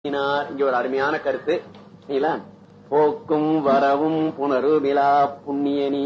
இங்க ஒரு அருமையான கருத்து. போக்கும் வரவும் புனருமிலா புண்ணியனி.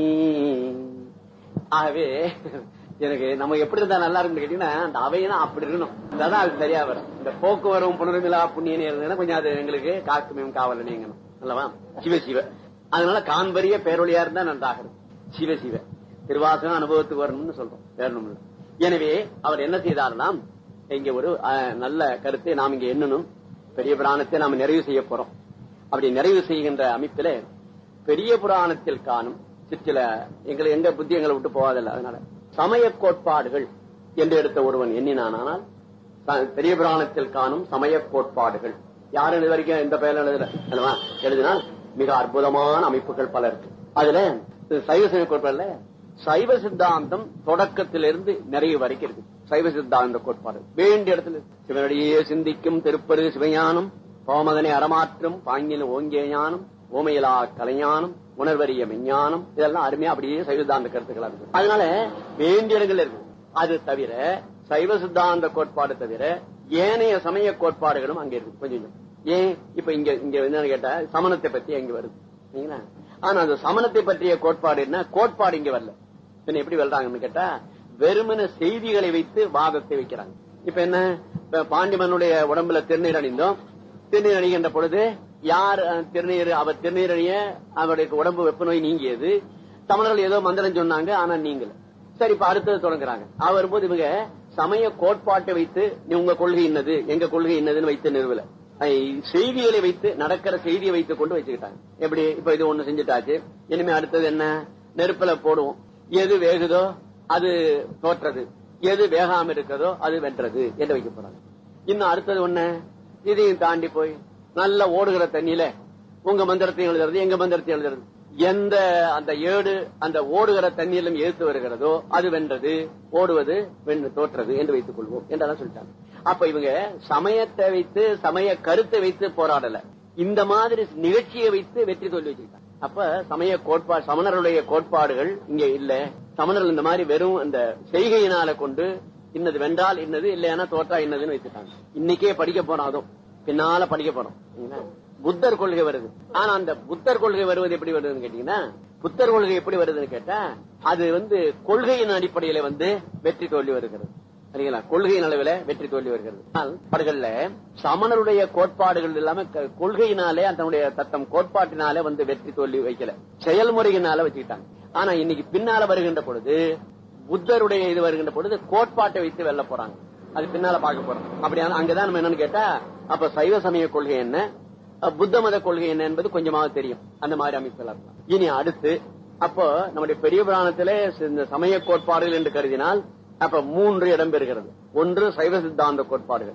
ஆகவே எனக்கு நம்ம எப்படி இருந்தா நல்லா இருக்குன்னு கேட்டீங்கன்னா, அந்த அவையெல்லாம் அப்படி இருக்கணும். அதான் அது சரியா வரும். இந்த போக்கு வரவும் புனருமிலா புண்ணியனி இருந்ததுன்னா கொஞ்சம் அது எங்களுக்கு காக்குமையும் காவலனிங்கணும் அல்லவா. சிவசிவ அதனால காண்பரிய பேரொழியா இருந்தா நன்றாக இருக்கும். சிவசிவ திருவாசகம் அனுபவத்துக்கு வரணும்னு சொல்றோம், வேறணும். எனவே அவர் என்ன செய்தார்னா, இங்க ஒரு நல்ல கருத்தை நாம் இங்க எண்ணணும். பெரிய புராணத்தை நாம் நிறைவு செய்ய போறோம். அப்படி நிறைவு செய்கின்ற அமைப்பில பெரிய புராணத்தில் காணும் சிற்சில எங்க புத்தி எங்களை விட்டு போவதில்லை. அதனால சமய கோட்பாடுகள் என்று எடுத்த ஒருவன் எண்ணினானால் பெரிய புராணத்தில் காணும் சமய கோட்பாடுகள் யாரும் இது வரைக்கும் இந்த பெயர் எழுதினால் மிக அற்புதமான அமைப்புகள் பல இருக்கு. அதுல சைவ சமய கோட்பாடுல சைவ சித்தாந்தம் தொடக்கத்திலிருந்து நிறைய வரைக்கும் இருக்கு. சைவ சித்தாந்த கோட்பாடு வேண்டிய இடத்துல சிவனடியே சிந்திக்கும் திருப்பரு சிவஞானம், கோமதனை அறமாற்றும் பாங்கின ஓங்கிய ஞானம், ஓமையிலா கலைஞானம், உணர்வறிய மெஞ்ஞானம், இதெல்லாம் அருமையா அப்படியே சைவ சித்தாந்த கருத்துக்களா இருக்கு. அதனால வேண்டிய இடங்கள் இருக்கு. அது தவிர சைவ சித்தாந்த கோட்பாடு தவிர ஏனைய சமய கோட்பாடுகளும் அங்க இருக்கு கொஞ்சம். ஏன் இப்ப இங்க என்னன்னு கேட்டா சமணத்தை பத்தி அங்க வருது. ஆனா அந்த சமணத்தை பற்றிய கோட்பாடு என்ன, கோட்பாடு இங்க வரல. எப்படி வெல்றாங்கன்னு கேட்டா வெறுமன செய்திகளை வைத்து வாதத்தை வைக்கிறாங்க. இப்ப என்ன, பாண்டிமனுடைய உடம்புல திருநீர் அணிந்தோம். திருநீர் அணிகின்ற பொழுது யார் திருநீர், அவர் திருநீர் அணிய அவருடைய உடம்பு வெப்ப நோய் நீங்கியது. தமிழர்கள் ஏதோ மந்திரம் சொன்னாங்க, ஆனா நீங்கள. சரி, இப்ப அடுத்தது தொடங்குறாங்க. அவர் போது இவங்க சமய கோட்பாட்டை வைத்து உங்க கொள்கை என்னது எங்க கொள்கை என்னதுன்னு வைத்து நிறுவல, செய்திகளை வைத்து நடக்கிற செய்தியை வைத்துக் கொண்டு வச்சுக்கிட்டாங்க. எப்படி இப்ப இது ஒண்ணு செஞ்சுட்டாச்சு, இனிமே அடுத்தது என்ன, நெருப்புல போடுவோம், எது வேகுதோ அது தோற்றது, எது வேகாம இருக்கிறதோ அது வென்றது என்று வைக்க போறாங்க. இன்னும் அடுத்தது ஒண்ணு, இதையும் தாண்டி போய் நல்ல ஓடுகிற தண்ணியில உங்க மந்திரத்தையும் எழுதுறது எங்க மந்திரத்தையும் எழுதுறது, எந்த அந்த ஏடு அந்த ஓடுகிற தண்ணீரிலும் எதிர்த்து வருகிறதோ அது வென்றது, ஓடுவது தோற்றது என்று வைத்துக் கொள்வோம் என்றெல்லாம் சொல்லிட்டாங்க. அப்ப இவங்க சமயத்தை வைத்து சமய கருத்தை வைத்து போராடல, இந்த மாதிரி நிகழ்ச்சியை வைத்து வெற்றி தோல்வி வச்சுக்கிட்டாங்க. அப்ப சமய கோட்பாடு சமணருடைய கோட்பாடுகள் இங்க இல்ல. சமணர்கள் இந்த மாதிரி வெறும் அந்த செய்கையினால கொண்டு இன்னது வென்றால் இன்னது இல்லைன்னா தோற்றா இன்னதுன்னு வச்சுட்டாங்க. இன்னைக்கே படிக்க போறோம், அதுவும் பின்னால படிக்க போறோம். புத்தர் கொள்கை வருது. ஆனா அந்த புத்தர் கொள்கை வருவது எப்படி வருதுன்னு கேட்டீங்கன்னா, புத்தர் கொள்கை எப்படி வருதுன்னு கேட்டா அது கொள்கையின் அடிப்படையில வெற்றி தோல்வி வருகிறது. கொள்கையின் அளவில் வெற்றி தோல்வி வருகிறது. பாடுகள்ல சமணருடைய கோட்பாடுகள் இல்லாம கொள்கையினாலே அதனுடைய தத்தம் கோட்பாட்டினாலே வெற்றி தோல்வி வைக்கல, செயல்முறையினால வச்சுக்கிட்டாங்க. ஆனா இன்னைக்கு பின்னால வருகின்ற பொழுது புத்தருடைய இது வருகின்ற பொழுது கோட்பாட்டை வைத்து வெல்ல போறாங்க. அது பின்னால பார்க்க போறோம். அப்படியான அங்கதான் நம்ம என்னன்னு கேட்டா, அப்ப சைவ சமய கொள்கை என்ன, புத்த மத கொள்கை என்ன என்பது கொஞ்சமாக தெரியும். அந்த மாதிரி அமைப்புகள் இருக்கலாம். இனி அடுத்து அப்போ நம்முடைய பெரிய புராணத்திலே இந்த சமய கோட்பாடுகள் என்று கருதினால் அப்ப 3 இடம் பெறுகிறது. ஒன்று சைவ சித்தாந்த கோட்பாடுகள்,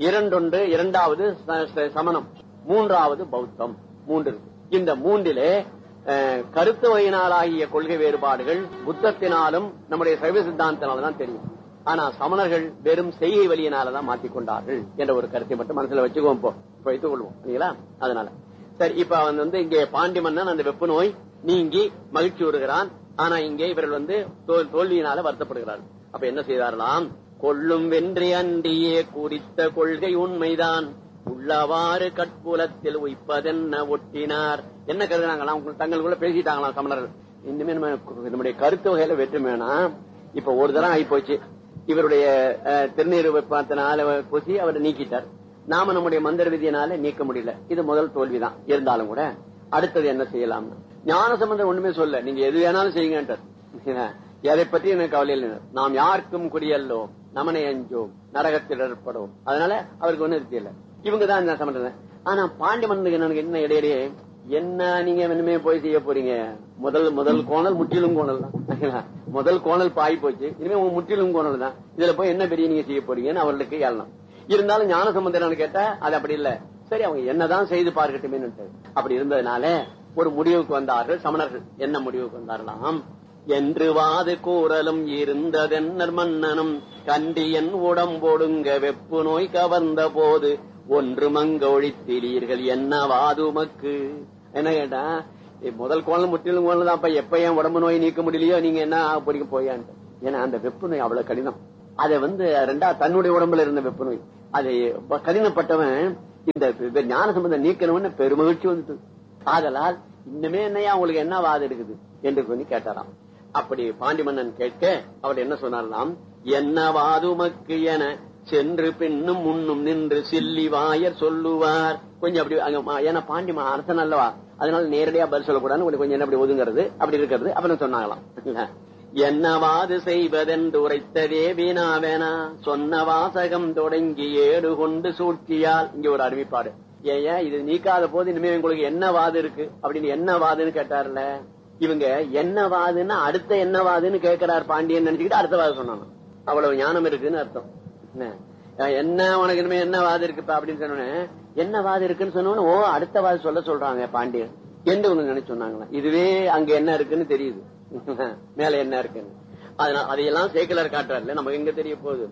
இரண்டாவது சமணம், மூன்றாவது பௌத்தம். 3 இருக்கு. இந்த 3லே கருத்து வகையினாலாகிய கொள்கை வேறுபாடுகள் புத்தத்தினாலும் நம்முடைய சைவ சித்தாந்தத்தினால்தான் தெரியும். ஆனா சமணர்கள் வெறும் செய்கை வழியினாலதான் மாற்றிக்கொண்டார்கள் என்ற ஒரு கருத்தை மட்டும் மனசுல வச்சுக்குவோம், வைத்துக் கொள்வோம். இல்லைங்களா? அதனால சரி, இப்ப இங்கே பாண்டி மன்னன் அந்த வெப்பு நோய் நீங்கி மகிழ்ச்சி வருகிறான். ஆனா இங்கே இவர்கள் தோல்வியினால வருத்தப்படுகிறார்கள். அப்ப என்ன செய்தார்களாம், கொள்ளும் வென்றி அன்றியே குறித்த கொள்கை உண்மைதான் உள்ளவாறு கட்புலத்தில் உய்ப்பதென்ன ஒட்டினார். என்ன கருதுனாங்களாம், தங்களுக்குள்ள பேசிட்டாங்களாம் சமணர்கள். இனிமே நம்முடைய கருத்து வகையில வெற்றுமேனா, இப்ப ஒரு தரம் ஆகி போச்சு, இவருடைய திருநீர் வெப்பத்தினால பூசி அவரை நீக்கிட்டார். நாம நம்முடைய மந்திர விதியினால நீக்க முடியல. இது முதல் தோல்விதான். இருந்தாலும் கூட அடுத்தது என்ன செய்யலாம், ஞான சம்பந்தம் ஒண்ணுமே சொல்ல, நீங்க எது வேணாலும் செய்யுங்க, எதை பற்றி எனக்கு கவலை இல்லை, நாம் யாருக்கும் குடியல்லோம், நமனை அஞ்சோம், நரகத்தில் ஏற்படும். அதனால அவருக்கு ஒண்ணு தெரியல. இவங்கதான் சம்பந்தம். ஆனா பாண்டி மன்னனுக்கு என்ன இடையிடையே என்ன நீங்க வேணுமே போய் செய்ய போறீங்க, முதல் கோணல் முற்றிலும் கோணல் தான். முதல் கோணல் பாய் போச்சு, இனிமே உங்க முற்றிலும் கோணல் தான். இதுல போய் என்ன பெரிய நீங்க செய்ய போறீங்கன்னு அவர்களுக்கு ஏழலாம். இருந்தாலும் ஞான சம்பந்தம் கேட்டா அது அப்படி இல்ல, சரி அவங்க என்னதான் செய்து பார்க்கட்டுமே. அப்படி இருந்ததுனால ஒரு முடிவுக்கு வந்தார்கள் சமணர்கள். என்ன முடிவுக்கு வந்தார்களாம், என்று வாது கூறலும் இருந்ததென்னர் மன்னனும் கண்டியன் உடம்பொடுங்க வெப்பு நோய் கவர்ந்த போது ஒன்று மங்க ஒழித்தீர்கள் என்ன வாதுமக்கு. என்ன கேட்டா, முதல் கோணல் முற்றிலும் கோணல் தான். அப்ப எப்ப என் உடம்பு நோய் நீக்க முடியலையோ நீங்க என்ன போறீங்க போயான்ட்டு. ஏன்னா அந்த வெப்பு நோய் அவ்வளவு கடினம். அதை ரெண்டா தன்னுடைய உடம்புல இருந்த வெப்பு நோய், அது கடினப்பட்டவன் இந்த ஞான சம்பந்தம் நீக்கணும்னு பெருமகிழ்ச்சி வந்துட்டு. ஆதலால் இன்னுமே என்னையா உங்களுக்கு என்ன வாதம் இருக்குது என்று சொல்லி கேட்டாராம். அப்படி பாண்டி மன்னன் கேட்க அவர் என்ன சொன்னார்லாம், என்ன வாதுமக்கு என சென்று பின்னும் முன்னும் நின்று சில்லி வாயர் சொல்லுவார். கொஞ்சம் அப்படி ஏன்னா பாண்டி அரசன் அல்லவா, அதனால நேரடியா பதில் சொல்லக்கூடாதுன்னு கொஞ்சம் என்ன அப்படி ஒதுங்கிறது அப்படி இருக்கிறது அப்படின்னு சொன்னாங்களாம். என்னவாது செய்வதென்று உரைத்ததே வீணாவேனா சொன்ன வாசகம் தொடங்கி ஏடு கொண்டு சூழ்ச்சியால். இங்க ஒரு அறிவிப்பாடு, ஏன் இது நீக்காத போது இனிமே உங்களுக்கு என்ன வாது இருக்கு அப்படின்னு என்ன வாதுன்னு கேட்டார்ல. இவங்க என்ன வாதுன்னா அடுத்த என்ன வாதுன்னு கேட்கிறார் பாண்டியன் நினைச்சுக்கிட்டு அடுத்த வாது சொன்னாங்க. அவ்வளவு ஞானம் இருக்குன்னு அர்த்தம். என்ன உனக்கு இனிமே என்ன வாது இருக்குப்பா அப்படின்னு சொன்ன, என்ன வாது இருக்குன்னு சொன்னோன்னு ஓ அடுத்த வாது சொல்றாங்க பாண்டியன் என்று ஒண்ணு நினைச்சு சொன்னாங்களா. இதுவே அங்க என்ன இருக்குன்னு தெரியுது, மேல என்ன இருக்குன்னு. அதனால அதையெல்லாம் சேக்கிலார் காட்டுறாருல, நமக்கு எங்க தெரிய போகுது.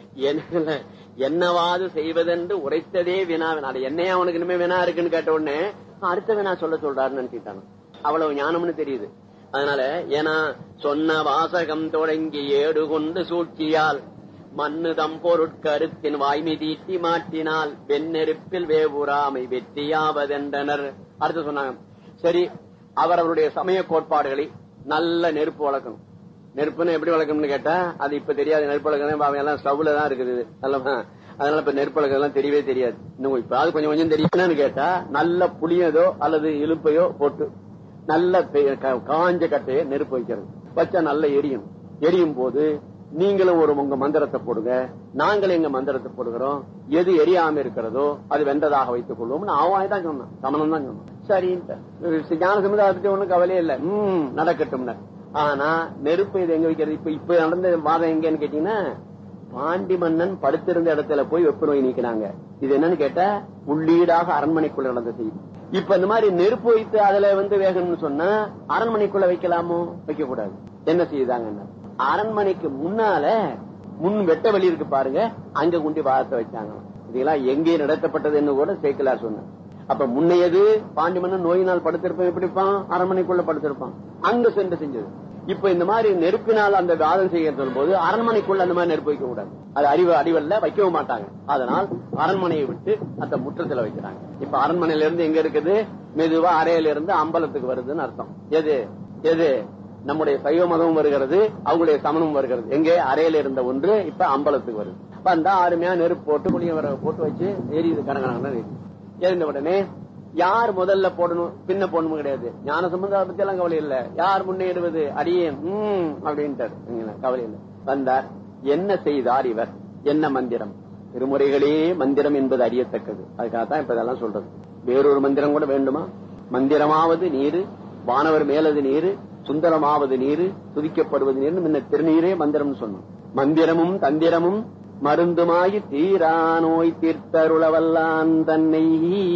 என்னவாது செய்வதென்று உரைத்ததே வினாவின். அது என்னையா உனக்கு இனிமே வினா இருக்குன்னு கேட்ட உடனே அடுத்த வினா சொல்றாருன்னு நினைச்சிட்டாங்க. அவ்வளவு ஞானம்னு தெரியுது. அதனால ஏன்னா சொன்ன வாசகம் தொடங்கி ஏடு கொண்டு சூழ்ச்சியால் மண்ணுதம் பொருட்கருத்தின் வாய்மை தீட்டி மாட்டினால் வெண்ணெருப்பில் வேவுராமை வெற்றியாவதென்றனர். அடுத்து சொன்னாங்க, சரி அவருடைய சமய கோட்பாடுகளை நல்ல நெருப்பு வளர்க்கணும். நெருப்புன்னு எப்படி வளர்க்கணும்னு கேட்டா அது இப்ப தெரியாது. நெருப்பு வளர்க்கணும் எல்லாம் ஸ்டவ்ல தான் இருக்குது அல்லவா. அதனால இப்ப நெருப்பு வளர்க்கறதெல்லாம் தெரியவே தெரியாது. இன்னும் இப்ப அது கொஞ்சம் கொஞ்சம் தெரியும்னு கேட்டா நல்ல புளியதோ அல்லது இழுப்பையோ போட்டு நல்ல காஞ்ச கட்டையை நெருப்பு வைக்கிறது. வச்சா நல்ல எரியும். எரியும் போது நீங்களும் ஒரு உங்க மந்திரத்தை போடுங்க, நாங்களும் எங்க மந்திரத்தை போடுகிறோம். எது எரியாம இருக்கிறதோ அது வென்றதாக வைத்துக் கொள்வோம்னு ஆவாய் தான் சொன்னான். சமணம் தான் சொன்னான். சரின்ட்டு ஞான சமுதாயத்தை ஒண்ணும் கவலையே இல்ல, நடக்கட்டும். ஆனா நெருப்பு இது எங்க வைக்கிறது? இப்ப நடந்த வாதம் எங்கன்னு கேட்டீங்கன்னா, பாண்டி மன்னன் படுத்திருந்த இடத்துல போய் வெப்ப நோய் நீக்கினாங்க. இது என்னன்னு கேட்டா உள்ளீடாக அரண்மனைக்குள்ள நடந்த செய்தி. இப்ப இந்த மாதிரி நெருப்பு வைத்து அதுல வேகணும்னு சொன்னா அரண்மனைக்குள்ள வைக்கலாமோ? வைக்க கூடாது. என்ன செய்தாங்க, அரண்மனைக்கு முன்னால முன் வெட்ட வெளி இருக்கு பாருங்க, அங்க கொண்டு வாதத்தை வச்சாங்க. இதெல்லாம் எங்கே நடத்தப்பட்டதுன்னு கூட சேக்கிலார் சொன்னார். அப்ப முன்னையது பாண்டி மன்னன் நோயினால் படுத்திருப்பான், எப்படிப்பான் அரண்மனைக்குள்ள படுத்திருப்பான், அங்க சென்று செஞ்சது. இப்ப இந்த மாதிரி நெருப்பினால் அந்த வாதம் செய்ய சொல்லும் போது அரண்மனைக்குள்ள அந்த மாதிரி நெருப்பு வைக்க கூடாது. அது அறிவல்ல வைக்கவும் மாட்டாங்க. அதனால் அரண்மனையை விட்டு அந்த முற்றத்துல வைக்கிறாங்க. இப்ப அரண்மனையில இருந்து எங்க இருக்குது, மெதுவா அறையில இருந்து அம்பலத்துக்கு வருதுன்னு அர்த்தம். எது எது நம்முடைய சைவ மதமும் வருகிறது, அவங்களுடைய சமணமும் வருகிறது. எங்கே அறையில இருந்த ஒன்று இப்ப அம்பலத்துக்கு வருது. வந்தா அருமையா நெருப்பு போட்டு புளிய வர போட்டு வச்சு எரியுது, கணக்கணக்கு எரிந்த உடனே யார் முதல்ல போடணும் பின்ன போடணும் கிடையாது. ஞான சம்பந்தம் பத்தி எல்லாம் கவலை இல்ல. யார் முன்னேறுவது அடியேன் அப்படின்ட்டார். கவலை இல்லை. வந்தார். என்ன செய்தார் இவர், என்ன மந்திரம்? திருமுறைகளே மந்திரம் என்பது அறியத்தக்கது. அதுக்காகத்தான் இப்ப இதெல்லாம் சொல்றது. வேறொரு மந்திரம் கூட வேண்டுமா? மந்திரமாவது நீரு, வானவர் மேலது நீரு, சுந்தரமாவது நீரு, துதிக்கப்படுவது நீர், முன்ன திருநீரே மந்திரம் சொன்னோம். மந்திரமும் தந்திரமும் மருந்துமாயி தீரா நோய் தீர்த்தருளவல்லான் தன்னை.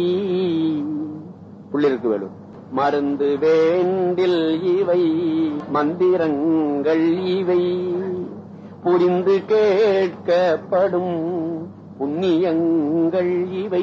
புள்ளிருக்கு வேணும். மருந்து வேண்டில் இவை மந்திரங்கள் இவை புரிந்து கேட்கப்படும் புண்ணியங்கள் இவை.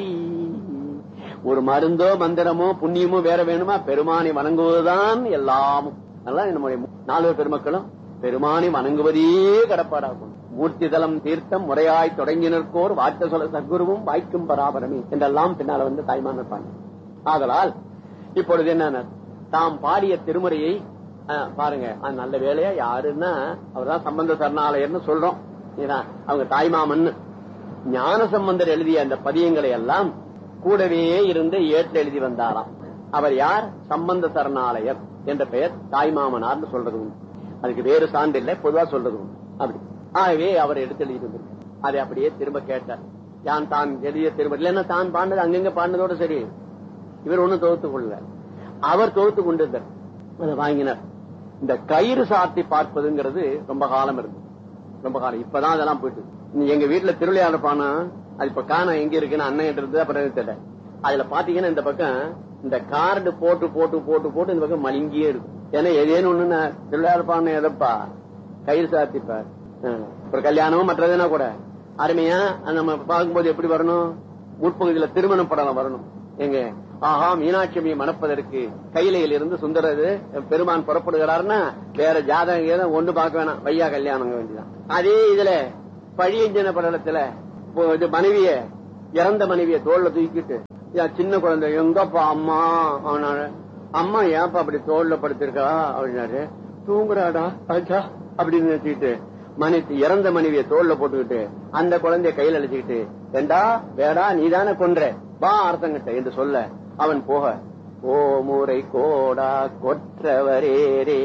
ஒரு மருந்தோ மந்திரமோ புண்ணியமோ வேற வேணுமா? பெருமானை வணங்குவதுதான் எல்லாமும். அதனால நம்முடைய 4 பெருமக்களும் பெருமானை வணங்குவதே கடப்பாடாகும். மூர்த்தி தலம் தீர்த்தம் முறையாய் தொடங்கினோர் வார்த்தை சொல்ல சத்குருவும் வாய்க்கும் பராபரமே என்றெல்லாம் பின்னால தாய்மான் இருப்பாங்க. ஆதலால் இப்பொழுது என்ன, தாம் பாடிய திருமுறையை பாருங்க. நல்ல வேலையா யாருன்னா அவர்தான் சம்பந்த சரணாலயர்னு சொல்றோம். அவங்க தாய்மாமன் ஞான சம்பந்தர் எழுதிய அந்த பதியங்களை எல்லாம் கூடவே இருந்து ஏற்று எழுதி வந்தாராம். அவர் யார்? சம்பந்த சரணாலயர் என்ற பெயர் தாய்மாமனார்னு சொல்றது. அதுக்கு வேறு சான்று இல்லை, பொதுவா சொல்றது அப்படி. ஆகவே அவர் எடுத்து எழுதி அதை அப்படியே திரும்ப கேட்டார். யான் தான் எழுதிய திரும்ப இல்லைன்னா தான் பாண்டது அங்கங்க பாண்டதோட சரி, இவர் ஒண்ணும் தொகுத்து கொள்ள, அவர் தொகுத்து கொண்டிருந்தார். அதை வாங்கினார். இந்த கயிறு சாத்தி பார்ப்பதுங்கிறது ரொம்ப காலம் இருக்கு, ரொம்ப காலம். இப்பதான் அதெல்லாம் போயிட்டு எங்க வீட்டுல திருவிளையாட பானா அது இப்ப காண எங்க இருக்குன்னு அண்ணன் இருந்து அப்புறம் தெரியல. அதுல பாத்தீங்கன்னா இந்த பக்கம் இந்த கார்டு போட்டு போட்டு போட்டு போட்டு இந்த பக்கம் மலிங்கியே இருக்கும். ஏன்னா ஏதேன்னு ஒண்ணு திருவிளையாட பானை எதப்பா கயிறு சாத்திப்பார். ஒரு கல்யாணமும் மற்றதுனா கூட அருமையா நம்ம பார்க்கும்போது எப்படி வரணும், முற்பகுதியில திருமண படம் வரணும். எங்க ஆஹா மீனாட்சி மணப்பதற்கு கையிலையில் இருந்து சுந்தரது பெருமான் புறப்படுகிறாருன்னா வேற ஜாதகம் ஏதோ ஒன்று பார்க்க வேணாம், வையா கல்யாணம் வேண்டியதான். அதே இதுல பழியஞ்சன படலத்துல மனைவிய இறந்த மனைவியை தோல்ல தூக்கிட்டு சின்ன குழந்தை எங்கப்பா அம்மா அவனால அம்மா ஏன்ப்பா அப்படி தோல்ல படுத்திருக்கா அப்படின்னாரு. தூங்குறாடா ஆச்சா அப்படின்னு நினைச்சுக்கிட்டு இறந்த மனைவியை தோல்ல போட்டுக்கிட்டு அந்த குழந்தைய கையில் அழைச்சுக்கிட்டு ஏண்டா வேடா நீதானே கொன்ற வா அரசங்கிட்ட என்று சொல்ல அவன் போக ஓ முறை கோடா கொற்றவரேரே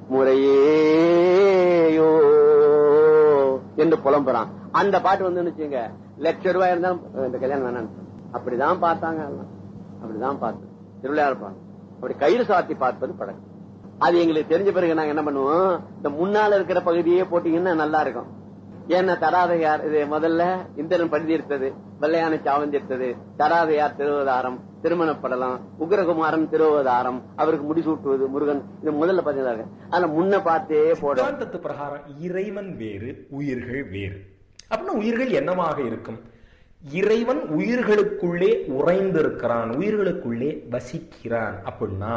முறையேயோ என்று புலம்புறான். அந்த பாட்டு வந்து நினைச்சுங்க ₹1,00,000 இருந்தாலும் இந்த கல்யாணம் வேணான்னு அப்படிதான் பார்த்தாங்க. அப்படிதான் பார்த்து திருவிளையாட அப்படி கயிறு சாத்தி பார்ப்பது பழக்கம். அது எங்களுக்கு தெரிஞ்ச பிறகு நாங்க என்ன பண்ணுவோம், இந்த முன்னால இருக்கிற பகுதியே போட்டீங்கன்னா நல்லா இருக்கும். ஏன்னா தராதையார் இது முதல்ல இந்திரன் படுதி எடுத்தது, வெள்ளையான சாவந்தி எடுத்தது, தராதையார் திருவதாரம், திருமணப்படலாம், உக்ரகுமாரன் திருவதாரம், அவருக்கு முடிசூட்டுவது முருகன், இது முதல்ல பாத்தீங்கன்னா அதுல முன்ன பார்த்தே போடும். பிரகாரம் இறைவன் வேறு உயிர்கள் வேறு அப்படின்னா உயிர்கள் என்னவாக இருக்கும்? இறைவன் உயிர்களுக்குள்ளே உறைந்திருக்கிறான், உயிர்களுக்குள்ளே வசிக்கிறான். அப்படின்னா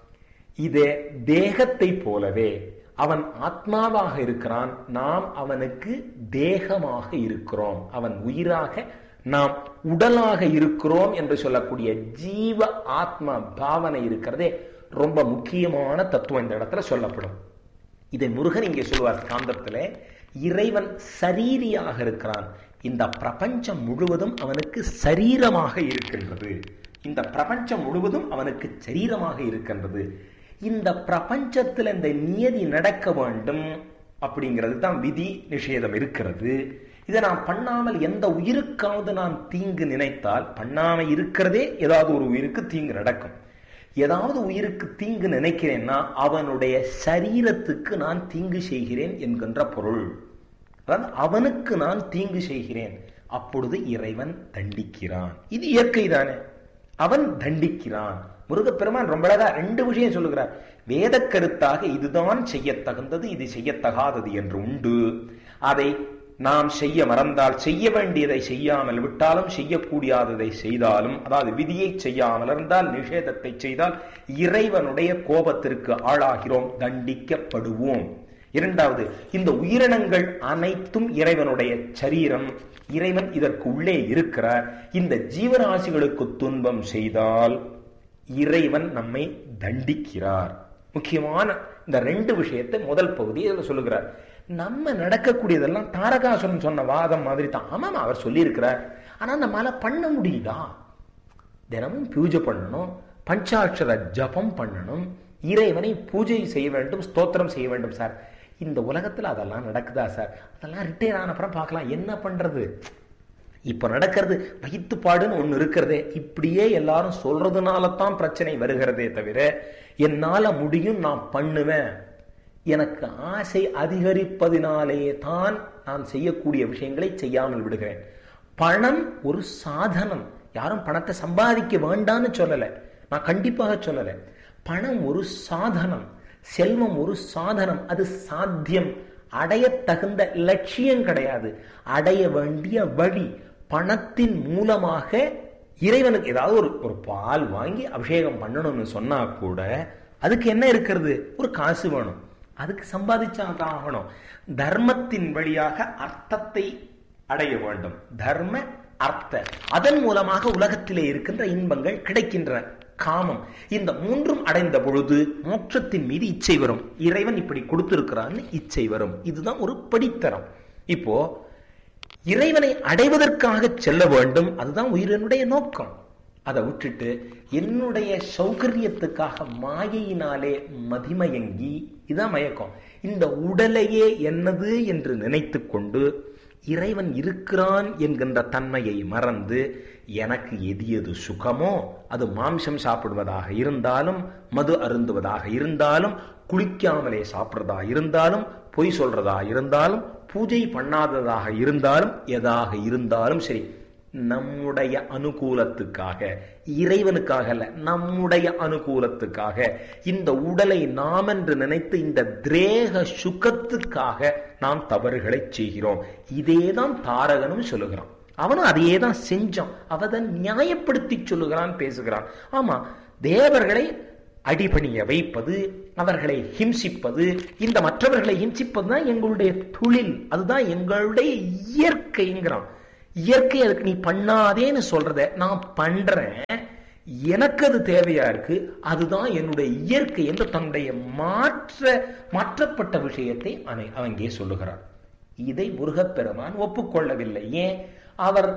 இதே தேகத்தை போலவே அவன் ஆத்மாவாக இருக்கிறான், நாம் அவனுக்கு தேகமாக இருக்கிறோம். அவன் உயிராக, நாம் உடலாக இருக்கிறோம் என்று சொல்லக்கூடிய ஜீவ ஆத்ம பாவனை இருக்கிறதே ரொம்ப முக்கியமான தத்துவம் இந்த இடத்துல சொல்லப்படும். இதை முருகன் இங்கே சொல்வார் காந்தத்திலே, இறைவன் சரீரியாக இருக்கிறான். இந்த பிரபஞ்சம் முழுவதும் அவனுக்கு சரீரமாக இருக்கின்றது. இந்த பிரபஞ்சம் முழுவதும் அவனுக்கு சரீரமாக இருக்கின்றது. இந்த பிரபஞ்சத்தில் இந்த நியதி நடக்க வேண்டும் அப்படிங்கிறது தான் விதி நிஷேதம் இருக்கிறது. இதை நான் பண்ணாமல் எந்த உயிருக்காவது நான் தீங்கு நினைத்தால், பண்ணாம இருக்கிறதே ஏதாவது ஒரு உயிருக்கு தீங்கு நடக்கும். ஏதாவது உயிருக்கு தீங்கு நினைக்கிறேன்னா அவனுடைய சரீரத்துக்கு நான் தீங்கு செய்கிறேன் என்கின்ற பொருள். அதாவது அவனுக்கு நான் தீங்கு செய்கிறேன். அப்பொழுது இறைவன் தண்டிக்கிறான். இது இயற்கை தானே, அவன் தண்டிக்கிறான். முருகப்பெருமான் ரொம்ப அழகா 2 விஷயம் சொல்லுகிறார். வேத கருத்தாக இதுதான் செய்யத்தகுந்தது, இது செய்யத்தகாதது என்று உண்டு. அதை நாம் செய்ய மறந்தால், செய்ய வேண்டியதை செய்யாமல் விட்டாலும், செய்யக்கூடாததை செய்தாலும், அதாவது விதியை செய்யாமல் இருந்தால், நிஷேதத்தை செய்தால் இறைவனுடைய கோபத்திற்கு ஆளாகிறோம், தண்டிக்கப்படுவோம். இரண்டாவது, இந்த உயிரினங்கள் அனைத்தும் இறைவனுடைய சரீரம், இறைவன் இதற்கு உள்ளே இருக்கிறார். இந்த ஜீவராசிகளுக்கு துன்பம் செய்தால் இறைவன் நம்மை தண்டிக்கிறார். முக்கியமான இந்த 2 விஷயத்தை முதல் பகுதியை சொல்லுகிறார். நம்ம நடக்கக்கூடியதெல்லாம் தாரகாசுரன் சொன்ன வாதம் மாதிரி தான். ஆமாம், அவர் சொல்லி இருக்கிறார். ஆனா நம்மளால பண்ண முடியுதா? தினமும் பூஜை பண்ணணும், பஞ்சாட்சர ஜபம் பண்ணணும், இறைவனை பூஜை செய்ய வேண்டும், ஸ்தோத்திரம் செய்ய வேண்டும். சார், இந்த உலகத்துல அதெல்லாம் நடக்குதா சார்? அதெல்லாம் ரிட்டையர் ஆன அப்புறம் பார்க்கலாம், என்ன பண்றது? இப்ப நடக்கிறது வயிற்றுப்பாடுன்னு ஒண்ணு இருக்கிறதே, இப்படியே எல்லாரும் சொல்றதுனால தான் பிரச்சனை வருகிறதே தவிர, என்னால முடியும், நான் பண்ணுவேன், எனக்கு ஆசை அதிகரிப்பதினாலேயே தான் நான் செய்யக்கூடிய விஷயங்களை செய்யாமல் விடுகிறேன். பணம் ஒரு சாதனம். யாரும் பணத்தை சம்பாதிக்க வேண்டான்னு சொல்லல, நான் கண்டிப்பாக சொல்லல. பணம் ஒரு சாதனம், செல்வம் ஒரு சாதனம். அது சாத்தியம், அடைய தகுந்த லட்சியம் கிடையாது, அடைய வேண்டிய வழி. பணத்தின் மூலமாக இறைவனுக்கு ஏதாவது ஒரு பால் வாங்கி அபிஷேகம் பண்ணணும்னு சொன்னா கூட அதுக்கு என்ன இருக்கிறது? ஒரு காசு வேணும், அதுக்கு சம்பாதிச்சாதான் ஆகணும். தர்மத்தின் வழியாக அர்த்தத்தை அடைய வேண்டும். தர்ம அர்த்த, அதன் மூலமாக உலகத்திலே இருக்கின்ற இன்பங்கள் கிடைக்கின்றன. காமம், இந்த 3ம் அடைந்த பொழுது மோட்சத்தின் மீது இச்சை வரும். இறைவன் இப்படி கொடுத்திருக்கிறான்னு இச்சை வரும். இதுதான் ஒரு படித்தரம். இப்போ இறைவனை அடைவதற்காக செல்ல வேண்டும், அதுதான் உயிரினுடைய நோக்கம். அதை விட்டுட்டு என்னுடைய சௌகரியத்துக்காக மாயையினாலே மதிமயங்கி, இதான் மயக்கம். இந்த உடலையே என்னது என்று நினைத்து கொண்டு இறைவன் இருக்கிறான் என்கின்ற தன்மையை மறந்து, எனக்கு எது சுகமோ, அது மாம்சம் சாப்பிடுவதாக இருந்தாலும், மது அருந்துவதாக இருந்தாலும், குளிக்காமலே சாப்பிடுறதா இருந்தாலும், பொய் சொல்றதா இருந்தாலும், பூஜை பண்ணாததாக இருந்தாலும், எதாக இருந்தாலும் சரி, நம்முடைய அனுகூலத்துக்காக, இறைவனுக்காக அல்ல, நம்முடைய அனுகூலத்துக்காக, இந்த உடலை நாம் என்று நினைத்து இந்த திரேக சுகத்துக்காக நாம் தவறுகளை செய்கிறோம். இதேதான் தாரகனும் சொல்லுகிறான். அவனும் அதையே தான் செஞ்சான். அவன் நியாயப்படுத்தி சொல்லுகிறான், பேசுகிறான். ஆமா, தேவர்களை அடிபணிய வைப்பது, அவர்களை ஹிம்சிப்பது, இந்த மற்றவர்களை ஹிம்சிப்பது தான் எங்களுடைய தொழில், அதுதான் எங்களுடைய இயற்கைங்கிறான். இயற்கை அதுக்கு நீ பண்ணாதேன்னு சொல்றத நான் பண்றேன், எனக்கு அது தேவையா இருக்கு, அதுதான் என்னுடைய இயற்கை என்று தன்னுடைய மாற்றப்பட்ட விஷயத்தை அங்கே சொல்லுகிறார். இதை முருகப்பெருமான் ஒப்புக்கொள்ளவில்லை. ஏன்? அவர்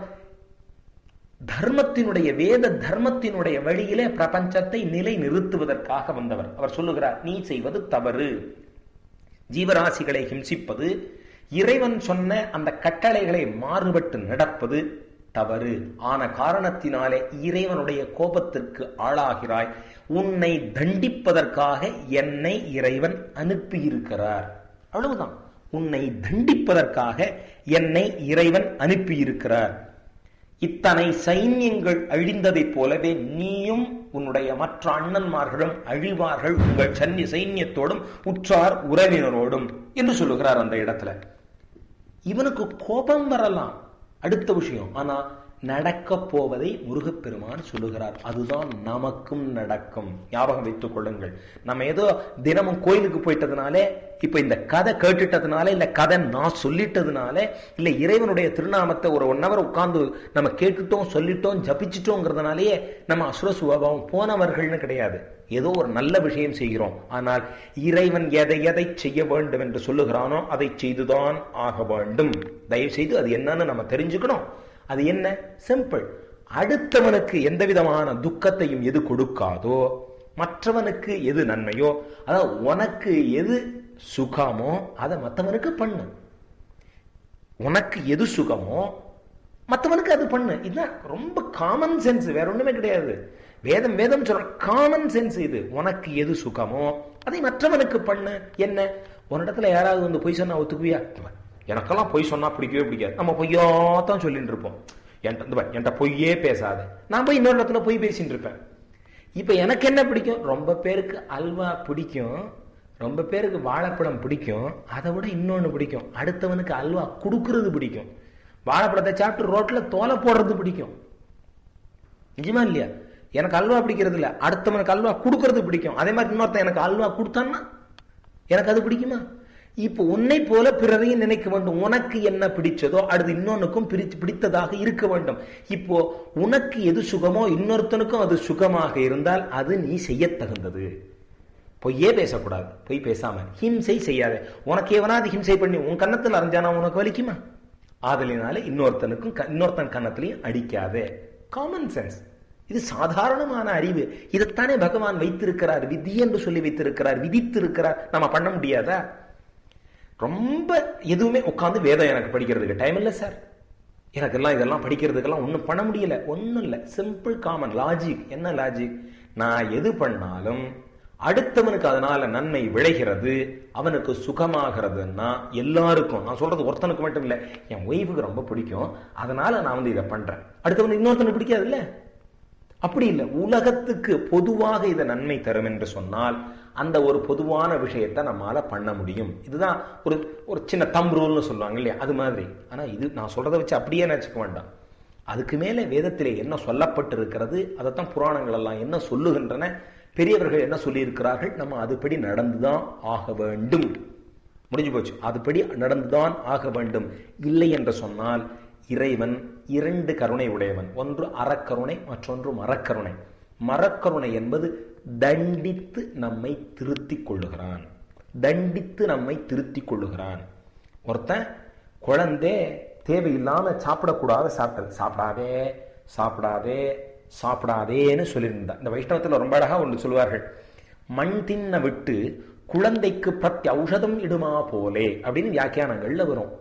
தர்மத்தினுடைய வேத தர்மத்தினுடைய வழியிலே பிரபஞ்சத்தை நிலை நிறுத்துவதற்காக வந்தவர். அவர் சொல்லுகிறார், நீ செய்வது தவறு, ஜீவராசிகளை ஹிம்சிப்பது, இறைவன் சொன்ன அந்த கட்டளைகளை மாறுபட்டு நடப்பது தவறு. ஆன காரணத்தினாலே இறைவனுடைய கோபத்திற்கு ஆளாகிறாய். உன்னை தண்டிப்பதற்காக என்னை இறைவன் அனுப்பியிருக்கிறார். அவ்வளவுதான். உன்னை தண்டிப்பதற்காக என்னை இறைவன் அனுப்பியிருக்கிறார். இத்தனை சைன்யங்கள் அழிந்ததைப் போலவே நீயும் உன்னுடைய மற்ற அண்ணன்மார்களும் அழிவார்கள், உங்கள் சைன்யத்தோடும் உற்றார் உறவினரோடும் என்று சொல்லுகிறார் அந்த இடத்துல. இவனுக்கு கோபம் வரலாம், அடுத்த விஷயம். ஆனா நடக்க போவதை முருகப்பெருமான் சொல்லுகிறார். அதுதான் நமக்கும் நடக்கும். ஞாபகம் வைத்துக் கொள்ளுங்கள். நம்ம ஏதோ தினமும் கோயிலுக்கு போயிட்டதுனாலே, இப்ப இந்த கதை கேட்டுட்டதுனால, இல்ல கதை நான் சொல்லிட்டதுனால, இல்ல இறைவனுடைய திருநாமத்தை ஒரு 1 hour உட்கார்ந்து நம்ம கேட்டுட்டோம், சொல்லிட்டோம், ஜபிச்சிட்டோங்கிறதுனாலேயே நம்ம அசுர சுபாவம் போனவர்கள்னு கிடையாது. ஏதோ ஒரு நல்ல விஷயம் செய்கிறோம். ஆனால் இறைவன் எதை எதை செய்ய வேண்டும் என்று சொல்லுகிறானோ அதை செய்துதான் ஆக வேண்டும். தயவு செய்து அது என்னன்னு நம்ம தெரிஞ்சுக்கணும். அது என்ன? சிம்பிள். அடுத்தவனுக்கு எந்த விதமான துக்கத்தையும் எது கொடுக்காதோ, மற்றவனுக்கு எது நன்மையோ, அதாவது உனக்கு எது சுகமோ அதை மற்றவனுக்கு பண்ணு. உனக்கு எது சுகமோ மற்றவனுக்கு அது பண்ணு. இதுதான் ரொம்ப காமன் சென்ஸ், வேற ஒண்ணுமே கிடையாது. வேதம் சொல்ற காமன் சென்ஸ் இது. உனக்கு எது சுகமோ அதை மற்றவனுக்கு பண்ணு. என்ன, ஒரு இடத்துல யாராவது வந்து பொய் சொன்னா ஒத்துக்குவியா? எனக்கெல்லாம் பொய் சொன்னா பிடிக்கவே பிடிக்காது. நம்ம பொய்யாத்தான் சொல்லிட்டு இருப்போம். என்கிட்ட பொய்யே பேசாத. நான் போய் இன்னொரு இடத்துல பொய் பேசிட்டு இருப்பேன். இப்ப எனக்கு என்ன பிடிக்கும்? ரொம்ப பேருக்கு அல்வா பிடிக்கும், ரொம்ப பேருக்கு வாழைப்பழம் பிடிக்கும். அதை விட இன்னொன்னு பிடிக்கும், அடுத்தவனுக்கு அல்வா கொடுக்கறது பிடிக்கும். வாழைப்பழத்தை சாப்பிட்டு ரோட்ல தோலை போடுறது பிடிக்கும். நிஜமா இல்லையா? எனக்கு அல்வா பிடிக்கிறது இல்ல, அடுத்தவனுக்கு அல்வா கொடுக்கறது பிடிக்கும். அதே மாதிரி இன்னொருத்தன் எனக்கு அல்வா கொடுத்தான்னா எனக்கு அது பிடிக்குமா? இப்போ உன்னை போல பிறரையும் நினைக்க வேண்டும். உனக்கு என்ன பிடிச்சதோ அடுத்து இன்னொன்னுக்கும் பிடித்ததாக இருக்க வேண்டும். இப்போ உனக்கு எது சுகமோ இன்னொருத்தனுக்கும் அது சுகமாக இருந்தால் அது நீ செய்ய தகுந்தது. பொய்யே பேசக்கூடாது. பொய் பேசாம ஹிம்சை செய்யாத. உனக்கு எவனாவது ஹிம்சை பண்ணி உன் கன்னத்தில் அரைஞ்சானா உனக்கு வலிக்குமா? ஆதலினால இன்னொருத்தன் கன்னத்திலையும் அடிக்காதே. Common sense. இது சாதாரணமான அறிவு. இதைத்தானே பகவான் வைத்திருக்கிறார், விதி என்று சொல்லி வைத்திருக்கிறார், விதித்திருக்கிறார். நம்ம பண்ண முடியாதா? ரொம்ப எதுவுமே உட்காந்து வேதம் எனக்கு படிக்கிறதுக்கு டைம் இல்லை சார், எனக்கெல்லாம் இதெல்லாம் படிக்கிறதுக்கெல்லாம் ஒன்றும் பண்ண முடியல. ஒன்றும் இல்லை, சிம்பிள் காமன் லாஜிக். என்ன லாஜிக்? நான் எது பண்ணாலும் அடுத்தவனுக்கு அதனால நன்மை விளைகிறது, அவனுக்கு சுகமாகிறதுன்னா எல்லாருக்கும். நான் சொல்றது ஒருத்தனுக்கு மட்டும் இல்லை, என் ஒய்ஃபுக்கு ரொம்ப பிடிக்கும், அதனால நான் வந்து இதை பண்றேன். அடுத்தவனுக்கு இன்னொருத்தனுக்கு பிடிக்காது இல்ல? அப்படி இல்லை. உலகத்துக்கு பொதுவாக இதை நன்மை தரும் என்று சொன்னால் அந்த ஒரு பொதுவான விஷயத்தை நம்மால பண்ண முடியும். இதுதான் ஒரு சின்ன தம் ரூல்னு சொல்லுவாங்க இல்லையா, அது மாதிரி. ஆனா இது நான் சொல்றதை வச்சு அப்படியே நினைச்சுக்க வேண்டாம். அதுக்கு மேலே வேதத்திலே என்ன சொல்லப்பட்டிருக்கிறது, அதைத்தான் புராணங்கள் எல்லாம் என்ன சொல்லுகின்றன, பெரியவர்கள் என்ன சொல்லி இருக்கிறார்கள், நம்ம அதுபடி நடந்துதான் ஆக வேண்டும். முடிஞ்சு போச்சு. அதுபடி நடந்துதான் ஆக வேண்டும். இல்லை என்று சொன்னால் இறைவன் 2 கருணை உடையவன். ஒன்று அறக்கருணை, மற்றொன்று மரக்கருணை. மரக்கருணை என்பது தண்டித்து நம்மை திருத்திக் கொள்ளுகிறான். தண்டித்து நம்மை திருத்திக் கொள்ளுகிறான். ஒருத்தன் குழந்தை தேவையில்லாம சாப்பிடக்கூடாத சாப்பிடாதே சாப்பிடாதே சாப்பிடாதேன்னு சொல்லியிருந்தான். இந்த வைஷ்ணவத்தில் ரொம்ப அழகா ஒன்று சொல்லுவார்கள், மண் தின்ன விட்டு குழந்தைக்கு பிரத்தி ஔஷதம் இடுமா போலே அப்படின்னு வியாக்கியானங்கள்ல வரும்.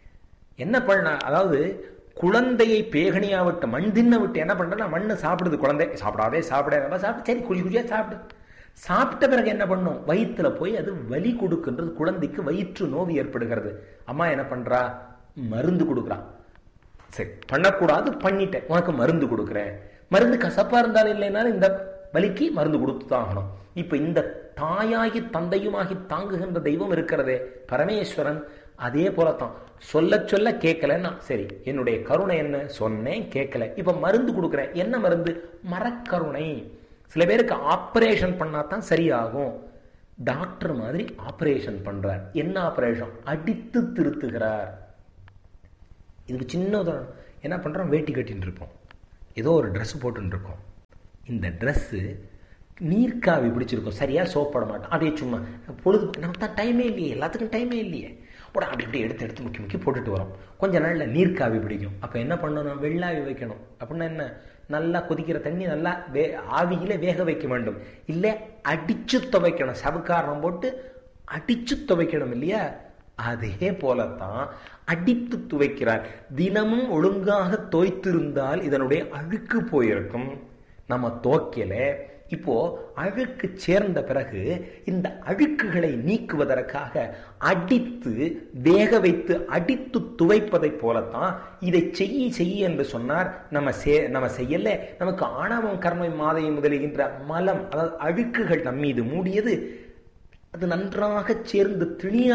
என்ன பண்ண, அதாவது குழந்தையை பேகணியா விட்டு மண் தின்ன விட்டு என்ன பண்றா, மண்ணு சாப்பிடுது குழந்தை, சாப்பிடாதே சாப்பிட சாப்பிட்டு சரி குழி குழியா சாப்பிடு. சாப்பிட்ட பிறகு என்ன பண்ணும், வயிற்றுல போய் அது வலி கொடுக்கின்றது. குழந்தைக்கு வயிற்று நோவு ஏற்படுகிறது. அம்மா என்ன பண்றா, மருந்து கொடுக்குறான். சரி பண்ணக்கூடாது, பண்ணிட்டேன், உனக்கு மருந்து கொடுக்குறேன். மருந்து கசப்பா இருந்தாலும் இல்லைனாலும் இந்த வலிக்கு மருந்து கொடுத்து தான் ஆகணும். இப்ப இந்த தாயாகி தந்தையுமாகி தாங்குகின்ற தெய்வம் இருக்கிறதே பரமேஸ்வரன், அதே போலத்தான். சொல்ல சொல்ல கேட்கலன்னா சரி, என்னுடைய கருணை என்ன, சொன்னேன் கேட்கல, இப்ப மருந்து கொடுக்குறேன். என்ன மருந்து? மரக்கருணை. சில பேருக்கு ஆபரேஷன் பண்ணாதான் சரியாகும். டாக்டர் மாதிரி ஆபரேஷன் பண்றார். என்ன ஆபரேஷன்? அடித்து திருத்துகிறார். இதுக்கு சின்ன உதாரணம். என்ன பண்ணுறோம், வேட்டி கட்டின்னு இருப்போம், ஏதோ ஒரு ட்ரெஸ் போட்டுன்னு இருக்கோம். இந்த ட்ரெஸ்ஸு நீர்க்காவி பிடிச்சிருக்கும், சரியாக சோப் போட மாட்டோம், அப்படியே சும்மா பொழுது நமக்கு தான் டைமே இல்லையே, எல்லாத்துக்கும் டைமே இல்லையே, அப்படி இப்படி எடுத்து முக்கி முக்கி போட்டுட்டு வரோம். கொஞ்ச நாளில் நீர்க்காவி பிடிக்கும். அப்போ என்ன பண்ணணும், வெள்ளாவி வைக்கணும். அப்படின்னா என்ன, நல்லா கொதிக்கிற தண்ணி நல்லா ஆவியில வேக வைக்க வேண்டும், இல்லை அடிச்சு துவைக்கணும், சவுக்காரணம் போட்டு அடிச்சு துவைக்கணும் இல்லையா. அதே போலத்தான் அடித்து துவைக்கிறார். தினமும் ஒழுங்காக தோய்த்திருந்தால் இதனுடைய அழுக்கு போயிருக்கும், நம்ம துவைக்கல. இப்போ அழுக்கு சேர்ந்த பிறகு இந்த அழுக்குகளை நீக்குவதற்காக அடித்து வேக வைத்து அடித்து துவைப்பதை போலத்தான் இதை செய்ய என்று சொன்னார். நம்ம செய்யல, நமக்கு ஆணவம் கர்மம் மாதையும் முதலுகின்ற மலம், அதாவது அழுக்குகள் நம்மீது மூடியது. அது நன்றாக சேர்ந்து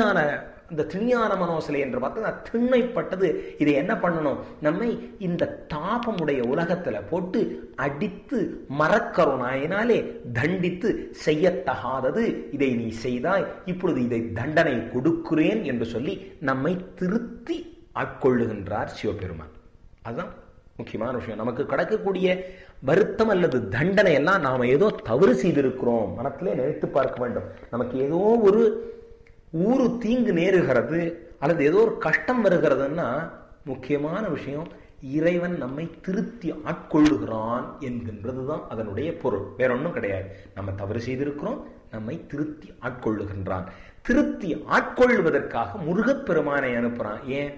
இந்த திணியான மனோசலை என்று பார்த்தா திண்ணைப்பட்டது. இதை என்ன பண்ணணும், நம்மை இந்த தாபமுடைய உலகத்துல போட்டு அடித்து மரக்கருணாயினாலே தண்டித்து செய்யத்தகாதது இதை நீ செய்தாய், இப்பொழுது இதை தண்டனை கொடுக்கிறேன் என்று சொல்லி நம்மை திருத்தி ஆட்கொள்ளுகின்றார் சிவபெருமான். அதுதான் முக்கியமான விஷயம். நமக்கு கிடைக்கக்கூடிய வருத்தம் அல்லது தண்டனை எல்லாம் நாம ஏதோ தவறு செய்திருக்கிறோம் மனத்திலே நினைத்து பார்க்க வேண்டும். நமக்கு ஏதோ ஒரு ஊரு தீங்கு நேருகிறது அல்லது ஏதோ ஒரு கஷ்டம் வருகிறதுன்னா முக்கியமான விஷயம், இறைவன் நம்மை திருத்தி ஆட்கொள்ளுகிறான் என்கின்றதுதான் அதனுடைய பொருள், வேற ஒன்றும் கிடையாது. நம்ம தவறு செய்திருக்கிறோம், நம்மை திருத்தி ஆட்கொள்ளுகின்றான். திருத்தி ஆட்கொள்வதற்காக முருகப்பெருமானை அனுப்புறான். ஏன்,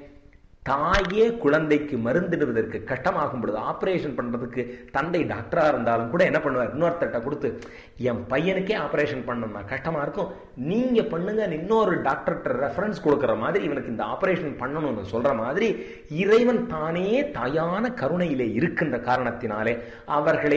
தாயே குழந்தைக்கு மருந்திடுவதற்கு கஷ்டமாகும் பொழுது, ஆபரேஷன் பண்றதுக்கு தந்தை டாக்டரா இருந்தாலும் கூட என்ன பண்ணுவார், இன்னொருத்தட்ட கொடுத்து என் பையனுக்கே ஆபரேஷன் பண்ணணும்னா கஷ்டமா இருக்கும், நீங்க பண்ணுங்க, இன்னொரு டாக்டர்கிட்ட ரெஃபரன்ஸ் கொடுக்கிற மாதிரி இவனுக்கு இந்த ஆபரேஷன் பண்ணணும்னு சொல்ற மாதிரி இறைவன் தானே தாயான கருணையிலே இருக்கின்ற காரணத்தினாலே அவர்களை